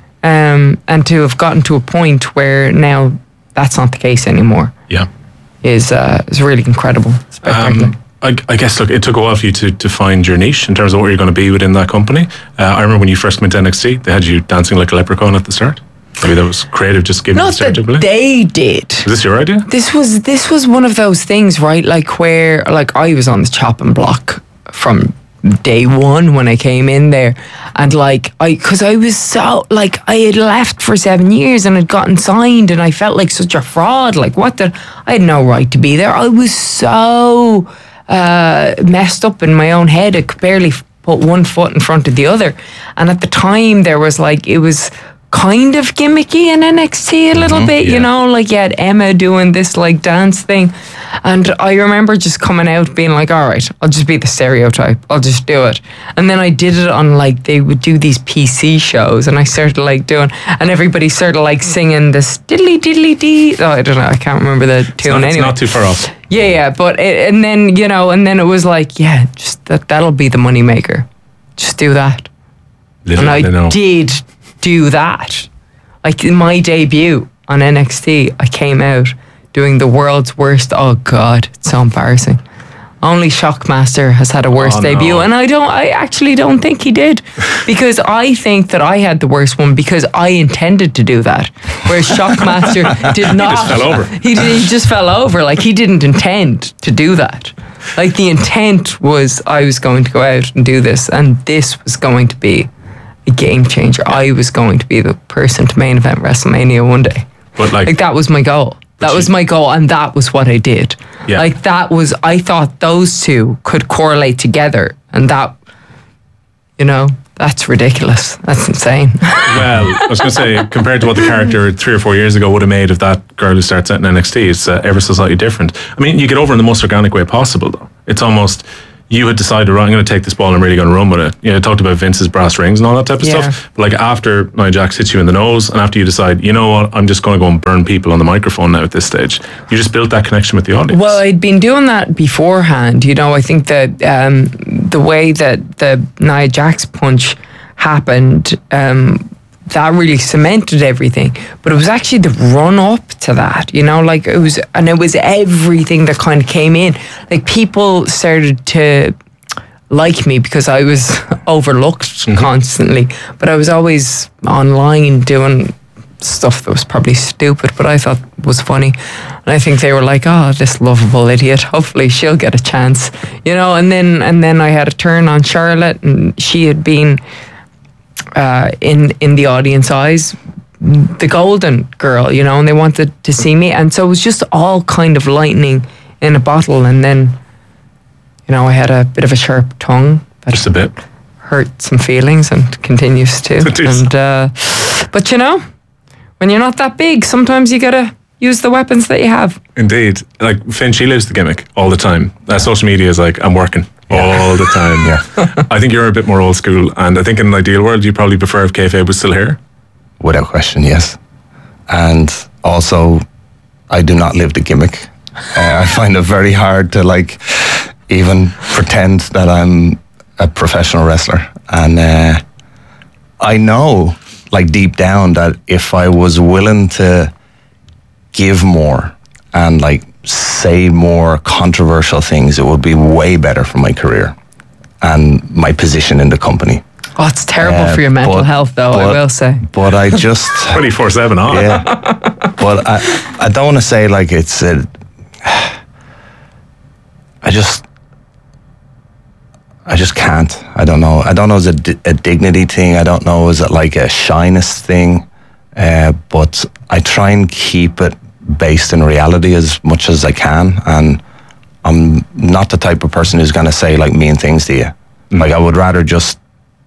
um, and to have gotten to a point where now that's not the case anymore. Yeah, is uh, is really incredible. Um, I, I guess look, it took a while for you to, to find your niche in terms of what you're going to be within that company. Uh, I remember when you first went to N X T, they had you dancing like a leprechaun at the start. Maybe that was creative, just giving Not the start. That they did. Was this your idea? This was this was one of those things, right? Like where, like I was on the chopping block from day one when I came in there, and like I, because I was so like I had left for seven years and had gotten signed, and I felt like such a fraud. Like what the? I had no right to be there. I was so uh, messed up in my own head. I could barely put one foot in front of the other, and at the time there was like it was kind of gimmicky in N X T a little mm-hmm, bit, yeah. You know, like you had Emma doing this like dance thing, and I remember just coming out being like, all right, I'll just be the stereotype, I'll just do it. And then I did it on like, they would do these P C shows, and I started like doing, and everybody started like singing this diddly diddly dee. Oh, I don't know, I can't remember the tune. It's not, anyway. It's not too far off. Yeah, yeah, but it, and then, you know, and then it was like, yeah, just that that'll be the moneymaker. Just do that. Little and I know. did do that. Like in my debut on N X T, I came out doing the world's worst. Oh God, it's so embarrassing. Only Shockmaster has had a worse Oh, debut, no. and I don't. I actually don't think he did, because I think that I had the worst one because I intended to do that, whereas Shockmaster did not. He just fell over. He, did- he just fell over. Like, he didn't intend to do that. Like, the intent was I was going to go out and do this, and this was going to be a game changer. I was going to be the person to main event WrestleMania one day. But like, Like, that was my goal. That was you- my goal, and that was what I did. Yeah. Like, that was, I thought those two could correlate together, and that, you know, that's ridiculous. That's insane. well, I was going to say, compared to what the character three or four years ago would have made of that girl who starts out in N X T, it's uh, ever so slightly different. I mean, you get over in the most organic way possible, though. It's almost, you had decided, right, I'm going to take this ball and I'm really going to run with it. You know, I talked about Vince's brass rings and all that type of Yeah. stuff. But like, after Nia Jax hits you in the nose, and after you decide, you know what, I'm just going to go and burn people on the microphone now at this stage, you just built that connection with the audience. Well, I'd been doing that beforehand. You know, I think that um, the way that the Nia Jax punch happened, um, that really cemented everything. But it was actually the run up to that, you know, like it was, and it was everything that kind of came in. Like, people started to like me because I was overlooked constantly, but I was always online doing stuff that was probably stupid, but I thought was funny. And I think they were like, oh, this lovable idiot, hopefully she'll get a chance, you know. And then and then I had a turn on Charlotte, and she had been uh, in in the audience eyes the golden girl, you know, and they wanted to see me, and so it was just all kind of lightning in a bottle. And then, you know, I had a bit of a sharp tongue that just a bit. hurt some feelings and continues to. It is. And uh, but you know, when you're not that big, sometimes you gotta use the weapons that you have. Indeed. Like, Finn, she lives the gimmick all the time. Uh, social media is like, I'm working all the time. Yeah. I think you're a bit more old school, and I think in an ideal world, you probably prefer if kayfabe was still here. Without question, yes. And also, I do not live the gimmick. Uh, I find it very hard to like even pretend that I'm a professional wrestler. And uh, I know, like deep down, that if I was willing to give more and like say more controversial things, it would be way better for my career and my position in the company. Oh, it's terrible Uh, for your mental but- health, though, I but- will say. But I just... twenty-four seven on. Yeah, but I, I don't want to say like it's a, I just, I just can't. I don't know. I don't know. Is it a, a dignity thing? I don't know. Is it like a shyness thing? Uh, but I try and keep it based in reality as much as I can. And I'm not the type of person who's going to say like mean things to you. Mm. Like I would rather just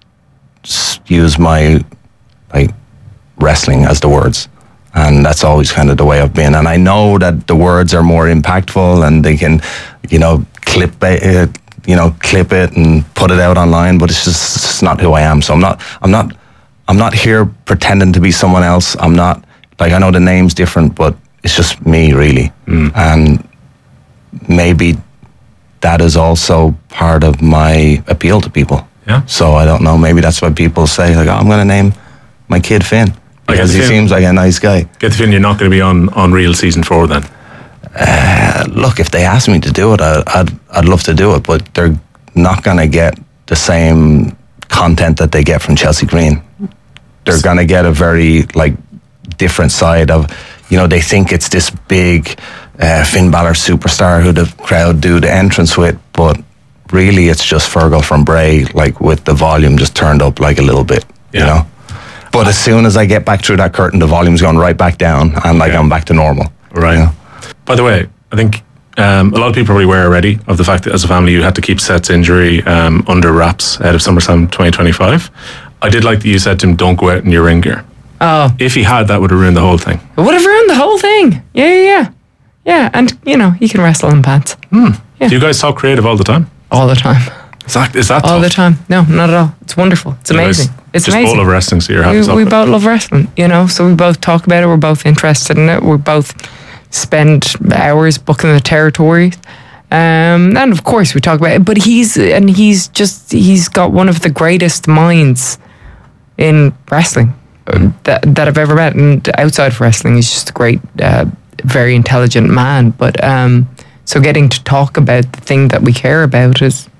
s- use my like wrestling as the words. And that's always kind of the way I've been. And I know that the words are more impactful and they can, you know, clip it, you know, clip it and put it out online, but it's just it's not who I am. So I'm not, I'm not, I'm not here pretending to be someone else. I'm not, like, I know the name's different, but it's just me really. Mm. And maybe that is also part of my appeal to people. Yeah. So I don't know, maybe that's why people say like, oh, I'm going to name my kid Finn. Because he seems like a nice guy. Get the feeling you're not going to be on, on Real season four then? Uh, look, if they ask me to do it, I, I'd I'd love to do it, but they're not going to get the same content that they get from Chelsea Green. They're going to get a very like different side of, you know, they think it's this big uh, Finn Balor superstar who the crowd do the entrance with, but really it's just Fergal from Bray, like with the volume just turned up like a little bit, yeah. you know. But as soon as I get back through that curtain, the volume's going right back down, and like yeah. I'm back to normal. Right. You know? By the way, I think um, a lot of people probably aware already of the fact that as a family you had to keep Seth's injury um, under wraps out of SummerSlam twenty twenty-five. I did like that you said to him, don't go out in your ring gear. Oh. If he had, that would have ruined the whole thing. It would have ruined the whole thing. Yeah, yeah, yeah. Yeah, and, you know, he can wrestle in pants. Hmm. Yeah. Do you guys talk creative all the time? All the time. Is that, is that All tough? the time. No, not at all. It's wonderful. It's You amazing. guys It's just amazing. both love wrestling, so you're happy to we, talk we about it. both love wrestling, you know, so we both talk about it. We're both interested in it. We both spend hours booking the territories. Um, and of course we talk about it, but he's, and he's just, he's got one of the greatest minds in wrestling uh, that, that I've ever met. And outside of wrestling, he's just a great, uh, very intelligent man. But, um, So getting to talk about the thing that we care about is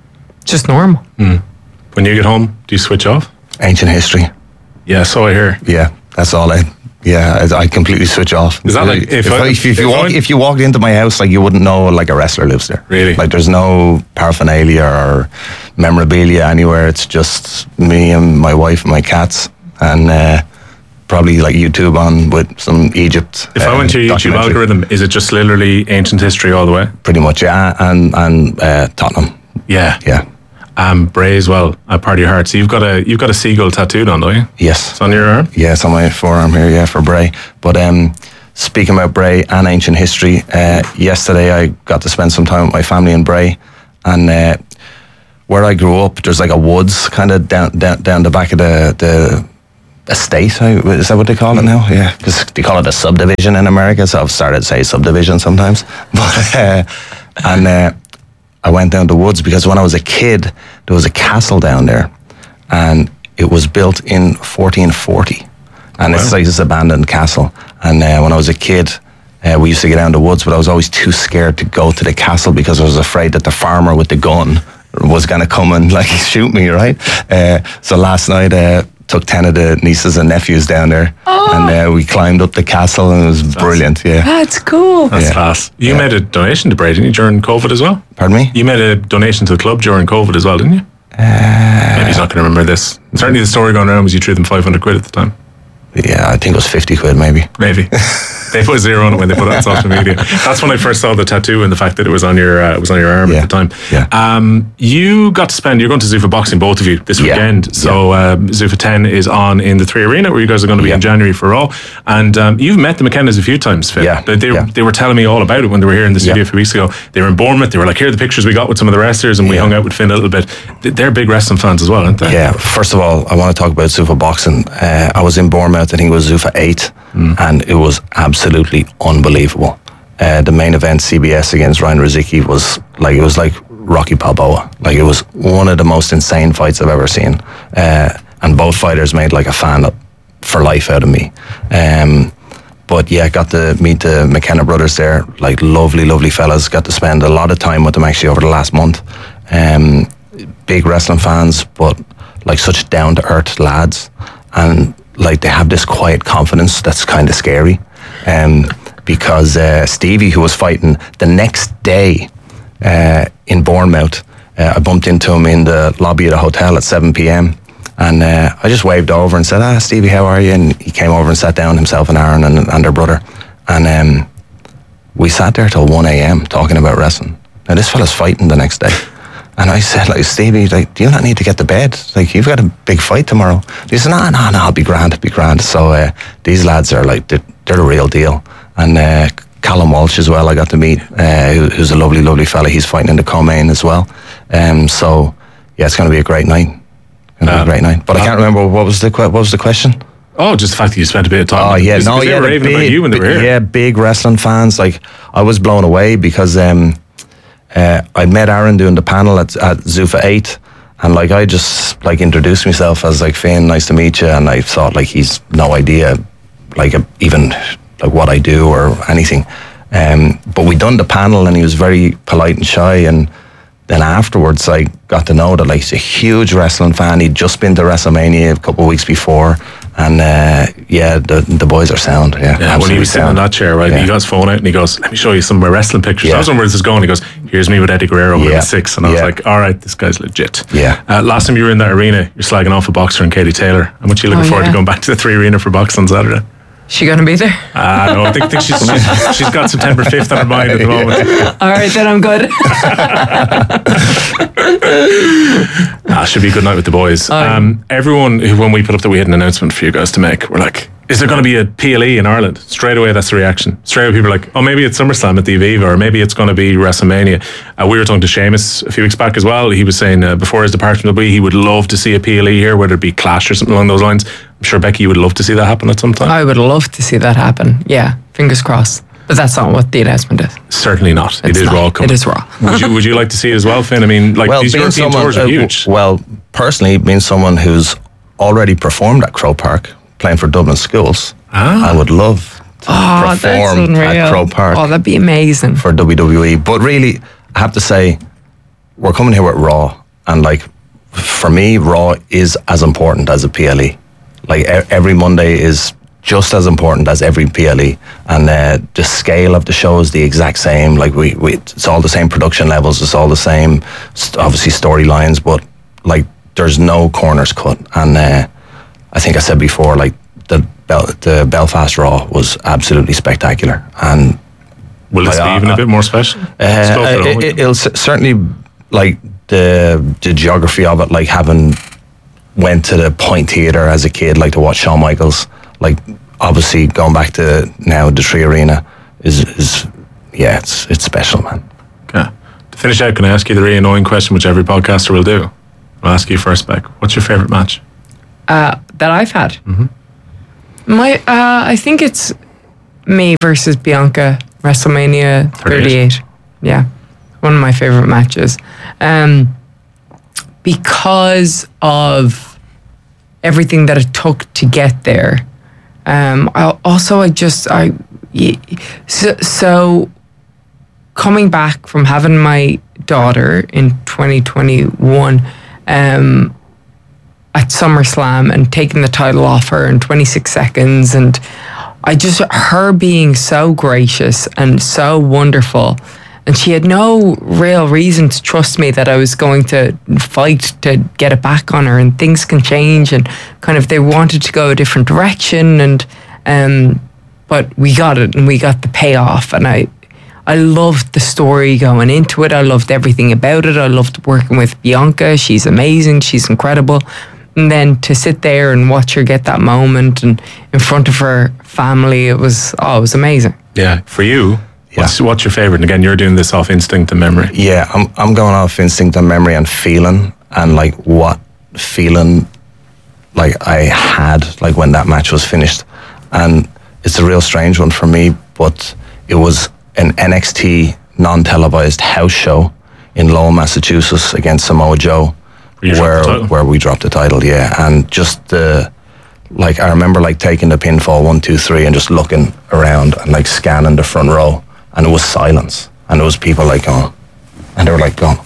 just normal. Mm. When you get home, do you switch off? Ancient history. Yeah, so I hear. Yeah, that's all I. Yeah, I, I completely switch off. Is that like if, if, I, if, if you if walk I, if you walked into my house, like you wouldn't know like a wrestler lives there. Really? Like there's no paraphernalia or memorabilia anywhere. It's just me and my wife and my cats, and uh, probably like YouTube on with some Egypt. If uh, I went to your YouTube algorithm, is it just literally ancient history all the way? Pretty much, yeah, and and uh, Tottenham. Yeah, yeah. Um, Bray as well, a part of your heart. So you've got a you've got a seagull tattooed on, don't you? Yes. It's on your arm? Yeah, it's on my forearm here, yeah, for Bray. But um, speaking about Bray and ancient history, uh, yesterday I got to spend some time with my family in Bray. And uh, where I grew up, there's like a woods kind of down, down down the back of the, the estate. Is that what they call it now? Yeah, because they call it a subdivision in America, so I've started to say subdivision sometimes. But uh, And... Uh, I went down the woods because when I was a kid, there was a castle down there, and it was built in fourteen forty, and wow. It's like this abandoned castle. And uh, when I was a kid, uh, we used to get down the woods, but I was always too scared to go to the castle because I was afraid that the farmer with the gun was going to come and like shoot me, right? Uh, so last night, uh, took ten of the nieces and nephews down there, oh. and uh, we climbed up the castle, and it was that's, brilliant. Yeah, that's cool. That's yeah. class. You yeah. made a donation to Bray, didn't you, during COVID as well? Pardon me? You made a donation to the club during COVID as well, didn't you? Uh, Maybe he's not going to remember this. Certainly, the story going around was you threw them five hundred quid at the time. Yeah, I think it was fifty quid, maybe. Maybe. They put a zero on it when they put it on social media. That's when I first saw the tattoo and the fact that it was on your uh, it was on your arm yeah. at the time. Yeah. Um, you got to spend. You're going to Zuffa Boxing, both of you, this yeah. weekend. So yeah. uh, Zuffa ten is on in the Three Arena, where you guys are going to be yeah. in January for Raw. And um, you've met the McKennas a few times, Phil. Yeah. They, they, yeah. they were telling me all about it when they were here in the studio yeah. a few weeks ago. They were in Bournemouth. They were like, here are the pictures we got with some of the wrestlers, and we yeah. hung out with Finn a little bit. They're big wrestling fans as well, aren't they? Yeah. First of all, I want to talk about Zuffa Boxing. Uh, I was in Bournemouth. I think it was Zuffa eight, mm. and it was absolutely unbelievable. Uh, the main event, C B S against Ryan Ruzicki, was like it was like Rocky Balboa. Like it was one of the most insane fights I've ever seen. Uh, and both fighters made like a fan for life out of me. Um, but yeah, got to meet the McKenna brothers there. Like lovely, lovely fellas. Got to spend a lot of time with them actually over the last month. Um, big wrestling fans, but like such down to earth lads, and like they have this quiet confidence that's kind of scary. Um, because uh, Stevie, who was fighting the next day uh, in Bournemouth, uh, I bumped into him in the lobby of the hotel at seven p.m. and uh, I just waved over and said, ah, Stevie, how are you? And he came over and sat down, himself and Aaron and, and their brother. And um, we sat there till one a.m. talking about wrestling. Now, this fella's fighting the next day. And I said, like, Stevie, like, do you not need to get to bed? Like, you've got a big fight tomorrow. He said, no, no, no, I'll be grand, I'll be grand. So uh, these lads are like, they're, they're the real deal. And uh, Callum Walsh as well, I got to meet, uh, who, who's a lovely, lovely fella. He's fighting in the co-main as well. Um, so, yeah, it's going to be a great night. Going to uh, be a great night. But uh, I can't remember, what was the what was the question? Oh, just the fact that you spent a bit of time. Oh, with yeah, them. no, they yeah. were raving big, about you when they were here. Yeah, big wrestling fans. Like, I was blown away because um, uh, I met Aaron doing the panel at, at Zuffa eight. And like I just like introduced myself as like Finn, nice to meet you. And I thought like he's no idea like a, even like what I do or anything. Um, but we done the panel and he was very polite and shy. And then afterwards I got to know that like he's a huge wrestling fan. He'd just been to WrestleMania a couple of weeks before. And uh, yeah, the the boys are sound. Yeah, yeah when he was sitting sound. on that chair, right? Yeah. He got his phone out and he goes, "Let me show you some of my wrestling pictures." Yeah. I was wondering where this is going. He goes, "Here's me with Eddie Guerrero when yeah. I was six," and I yeah. was like, "All right, this guy's legit." Yeah. Uh, last time you were in that arena, you're slagging off a boxer and Katie Taylor. How much are you looking oh, forward yeah. to going back to the Three Arena for box on Saturday? She gonna be there? Ah, uh, no, I think, think she's, she's she's got September fifth on her mind at the moment. Yeah. All right, then I'm good. Ah, should be a good night with the boys. Oh, um, everyone, who, when we put up that we had an announcement for you guys to make, we're like, is there going to be a P L E in Ireland? Straight away, that's the reaction. Straight away, people are like, oh, maybe it's SummerSlam at the Aviva, or maybe it's going to be WrestleMania. Uh, we were talking to Seamus a few weeks back as well. He was saying uh, before his departure from W W E, he would love to see a P L E here, whether it be Clash or something along those lines. I'm sure, Becky, you would love to see that happen at some time. I would love to see that happen. Yeah, fingers crossed. But that's not what the announcement is. Certainly not. It's it is not. Raw coming. It is Raw. would you Would you like to see it as well, Finn? I mean, like well, these European someone, tours are uh, huge. Well, personally, being someone who's already performed at Croke Park, playing for Dublin schools, ah. I would love to Oh, that's perform unreal. at Croke Park Oh, that'd be amazing. for W W E. But really, I have to say, we're coming here with Raw, and like for me, Raw is as important as a P L E. Like e- every Monday is just as important as every P L E, and uh, the scale of the show is the exact same. Like we, we, it's all the same production levels. It's all the same, st- obviously storylines, but like there's no corners cut. And uh, I think I said before, like the Bel- the Belfast Raw was absolutely spectacular. And Will this I- be even I- a bit more special? uh, It's close to home, it, isn't it? it'll c- certainly like the the geography of it, like having went to the Point Theatre as a kid, like to watch Shawn Michaels. Like obviously going back to now the Tree Arena is is yeah, it's it's special, man. Okay. To finish out, can I ask you the really annoying question, which every podcaster will do? I'll ask you first, Beck. What's your favourite match? Uh, that I've had. Mm-hmm. My, uh, I think it's me versus Bianca, WrestleMania thirty-eight. thirty-eight. Yeah, one of my favorite matches, um, because of everything that it took to get there. Um, I, also, I just I y- so, so coming back from having my daughter in twenty twenty-one. Um, at SummerSlam and taking the title off her in twenty-six seconds, and I just her being so gracious and so wonderful, and she had no real reason to trust me that I was going to fight to get it back on her, and things can change, and kind of they wanted to go a different direction, and um but we got it, and we got the payoff, and I I loved the story going into it. I loved everything about it. I loved working with Bianca. She's amazing. She's incredible. And then to sit there and watch her get that moment and in front of her family, it was, oh, it was amazing. Yeah. For you, what's, what's your favourite? And again, you're doing this off instinct and memory. Yeah, I'm I'm going off instinct and memory and feeling, and like what feeling like I had like when that match was finished. And it's a real strange one for me, but it was an N X T non-televised house show in Lowell, Massachusetts against Samoa Joe, Where you dropped where the title. where we dropped the title, yeah. And just the like I remember like taking the pinfall one, two, three and just looking around and like scanning the front row, and it was silence. And there was people like going, and they were like going,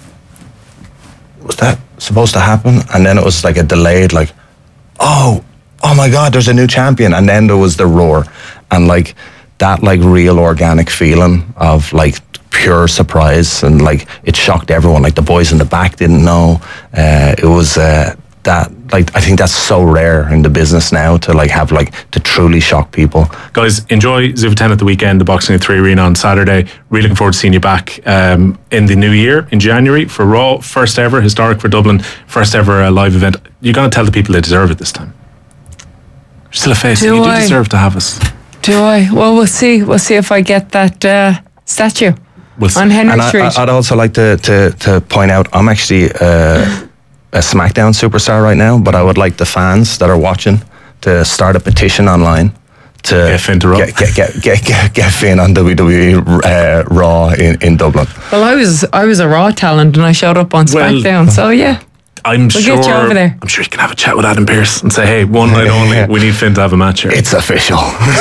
was that supposed to happen? And then it was like a delayed like, oh, oh my God, there's a new champion. And then there was the roar. And like that like real organic feeling of like pure surprise, and like it shocked everyone. Like the boys in the back didn't know. Uh, it was uh, that like I think that's so rare in the business now to like have like to truly shock people. Guys, enjoy Zuva ten at the weekend, the Boxing at three Arena on Saturday. Really looking forward to seeing you back um, in the new year, in January, for Raw. First ever, historic for Dublin, first ever uh, live event. You're going to tell the people they deserve it this time. You're still a face. Do you do I? deserve to have us. Do I? Well, we'll see. We'll see if I get that uh, statue We'll see. on Henry And I, Street. I- I'd also like to, to, to point out, I'm actually uh, a SmackDown superstar right now, but I would like the fans that are watching to start a petition online to Get Finn to Raw. get, get, get, get, get, get Finn on W W E uh, Raw in, in Dublin. well, I was I was a Raw talent and I showed up on Well- SmackDown. So yeah, I'm We'll sure. get you over there. I'm sure you can have a chat with Adam Pearce and say, "Hey, one night only. We need Finn to have a match here." It's official.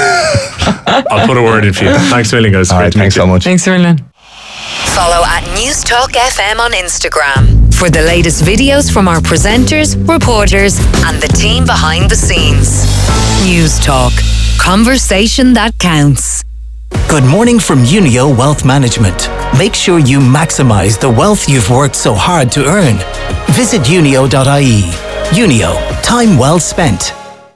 I'll put a word in for you. Thanks a million, guys. All Great right, to meet thanks you. so much. thanks a million. Follow at News Talk F M on Instagram for the latest videos from our presenters, reporters, and the team behind the scenes. News Talk. Conversation that counts. Good morning from Unio Wealth Management. Make sure you maximize the wealth you've worked so hard to earn. Visit unio dot I E. Unio, time well spent.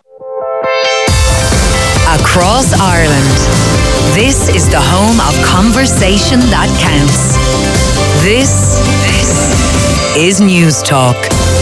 Across Ireland, this is the home of conversation that counts. This, this is News Talk.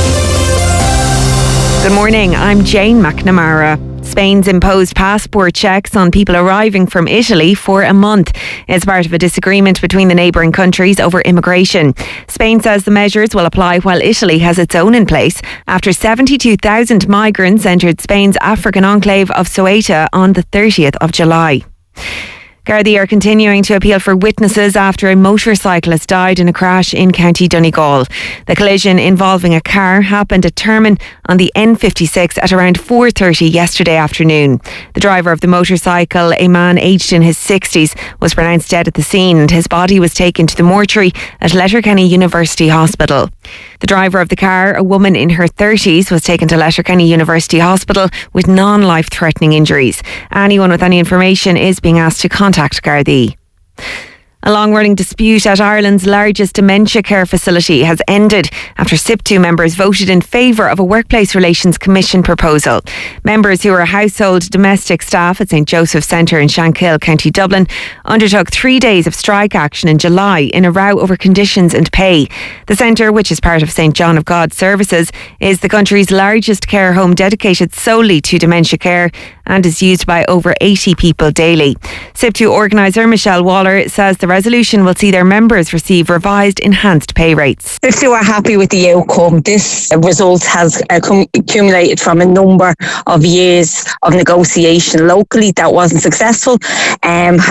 Good morning, I'm Jane McNamara. Spain's imposed passport checks on people arriving from Italy for a month. It's part of a disagreement between the neighbouring countries over immigration. Spain says the measures will apply while Italy has its own in place after seventy-two thousand migrants entered Spain's African enclave of Ceuta on the thirtieth of July. Gardaí are continuing to appeal for witnesses after a motorcyclist died in a crash in County Donegal. The collision involving a car happened at Termon on the N fifty-six at around four thirty yesterday afternoon. The driver of the motorcycle, a man aged in his sixties, was pronounced dead at the scene and his body was taken to the mortuary at Letterkenny University Hospital. The driver of the car, a woman in her thirties, was taken to Letterkenny University Hospital with non-life-threatening injuries. Anyone with any information is being asked to contact Gardaí. A long-running dispute at Ireland's largest dementia care facility has ended after S I P two members voted in favour of a Workplace Relations Commission proposal. Members who are household domestic staff at St Joseph's Centre in Shankill, County Dublin, undertook three days of strike action in July in a row over conditions and pay. The centre, which is part of St John of God Services, is the country's largest care home dedicated solely to dementia care and is used by over eighty people daily. S I P two organiser Michelle Waller says the resolution will see their members receive revised enhanced pay rates. If they were happy with the outcome, this result has accumulated from a number of years of negotiation locally that wasn't successful, um,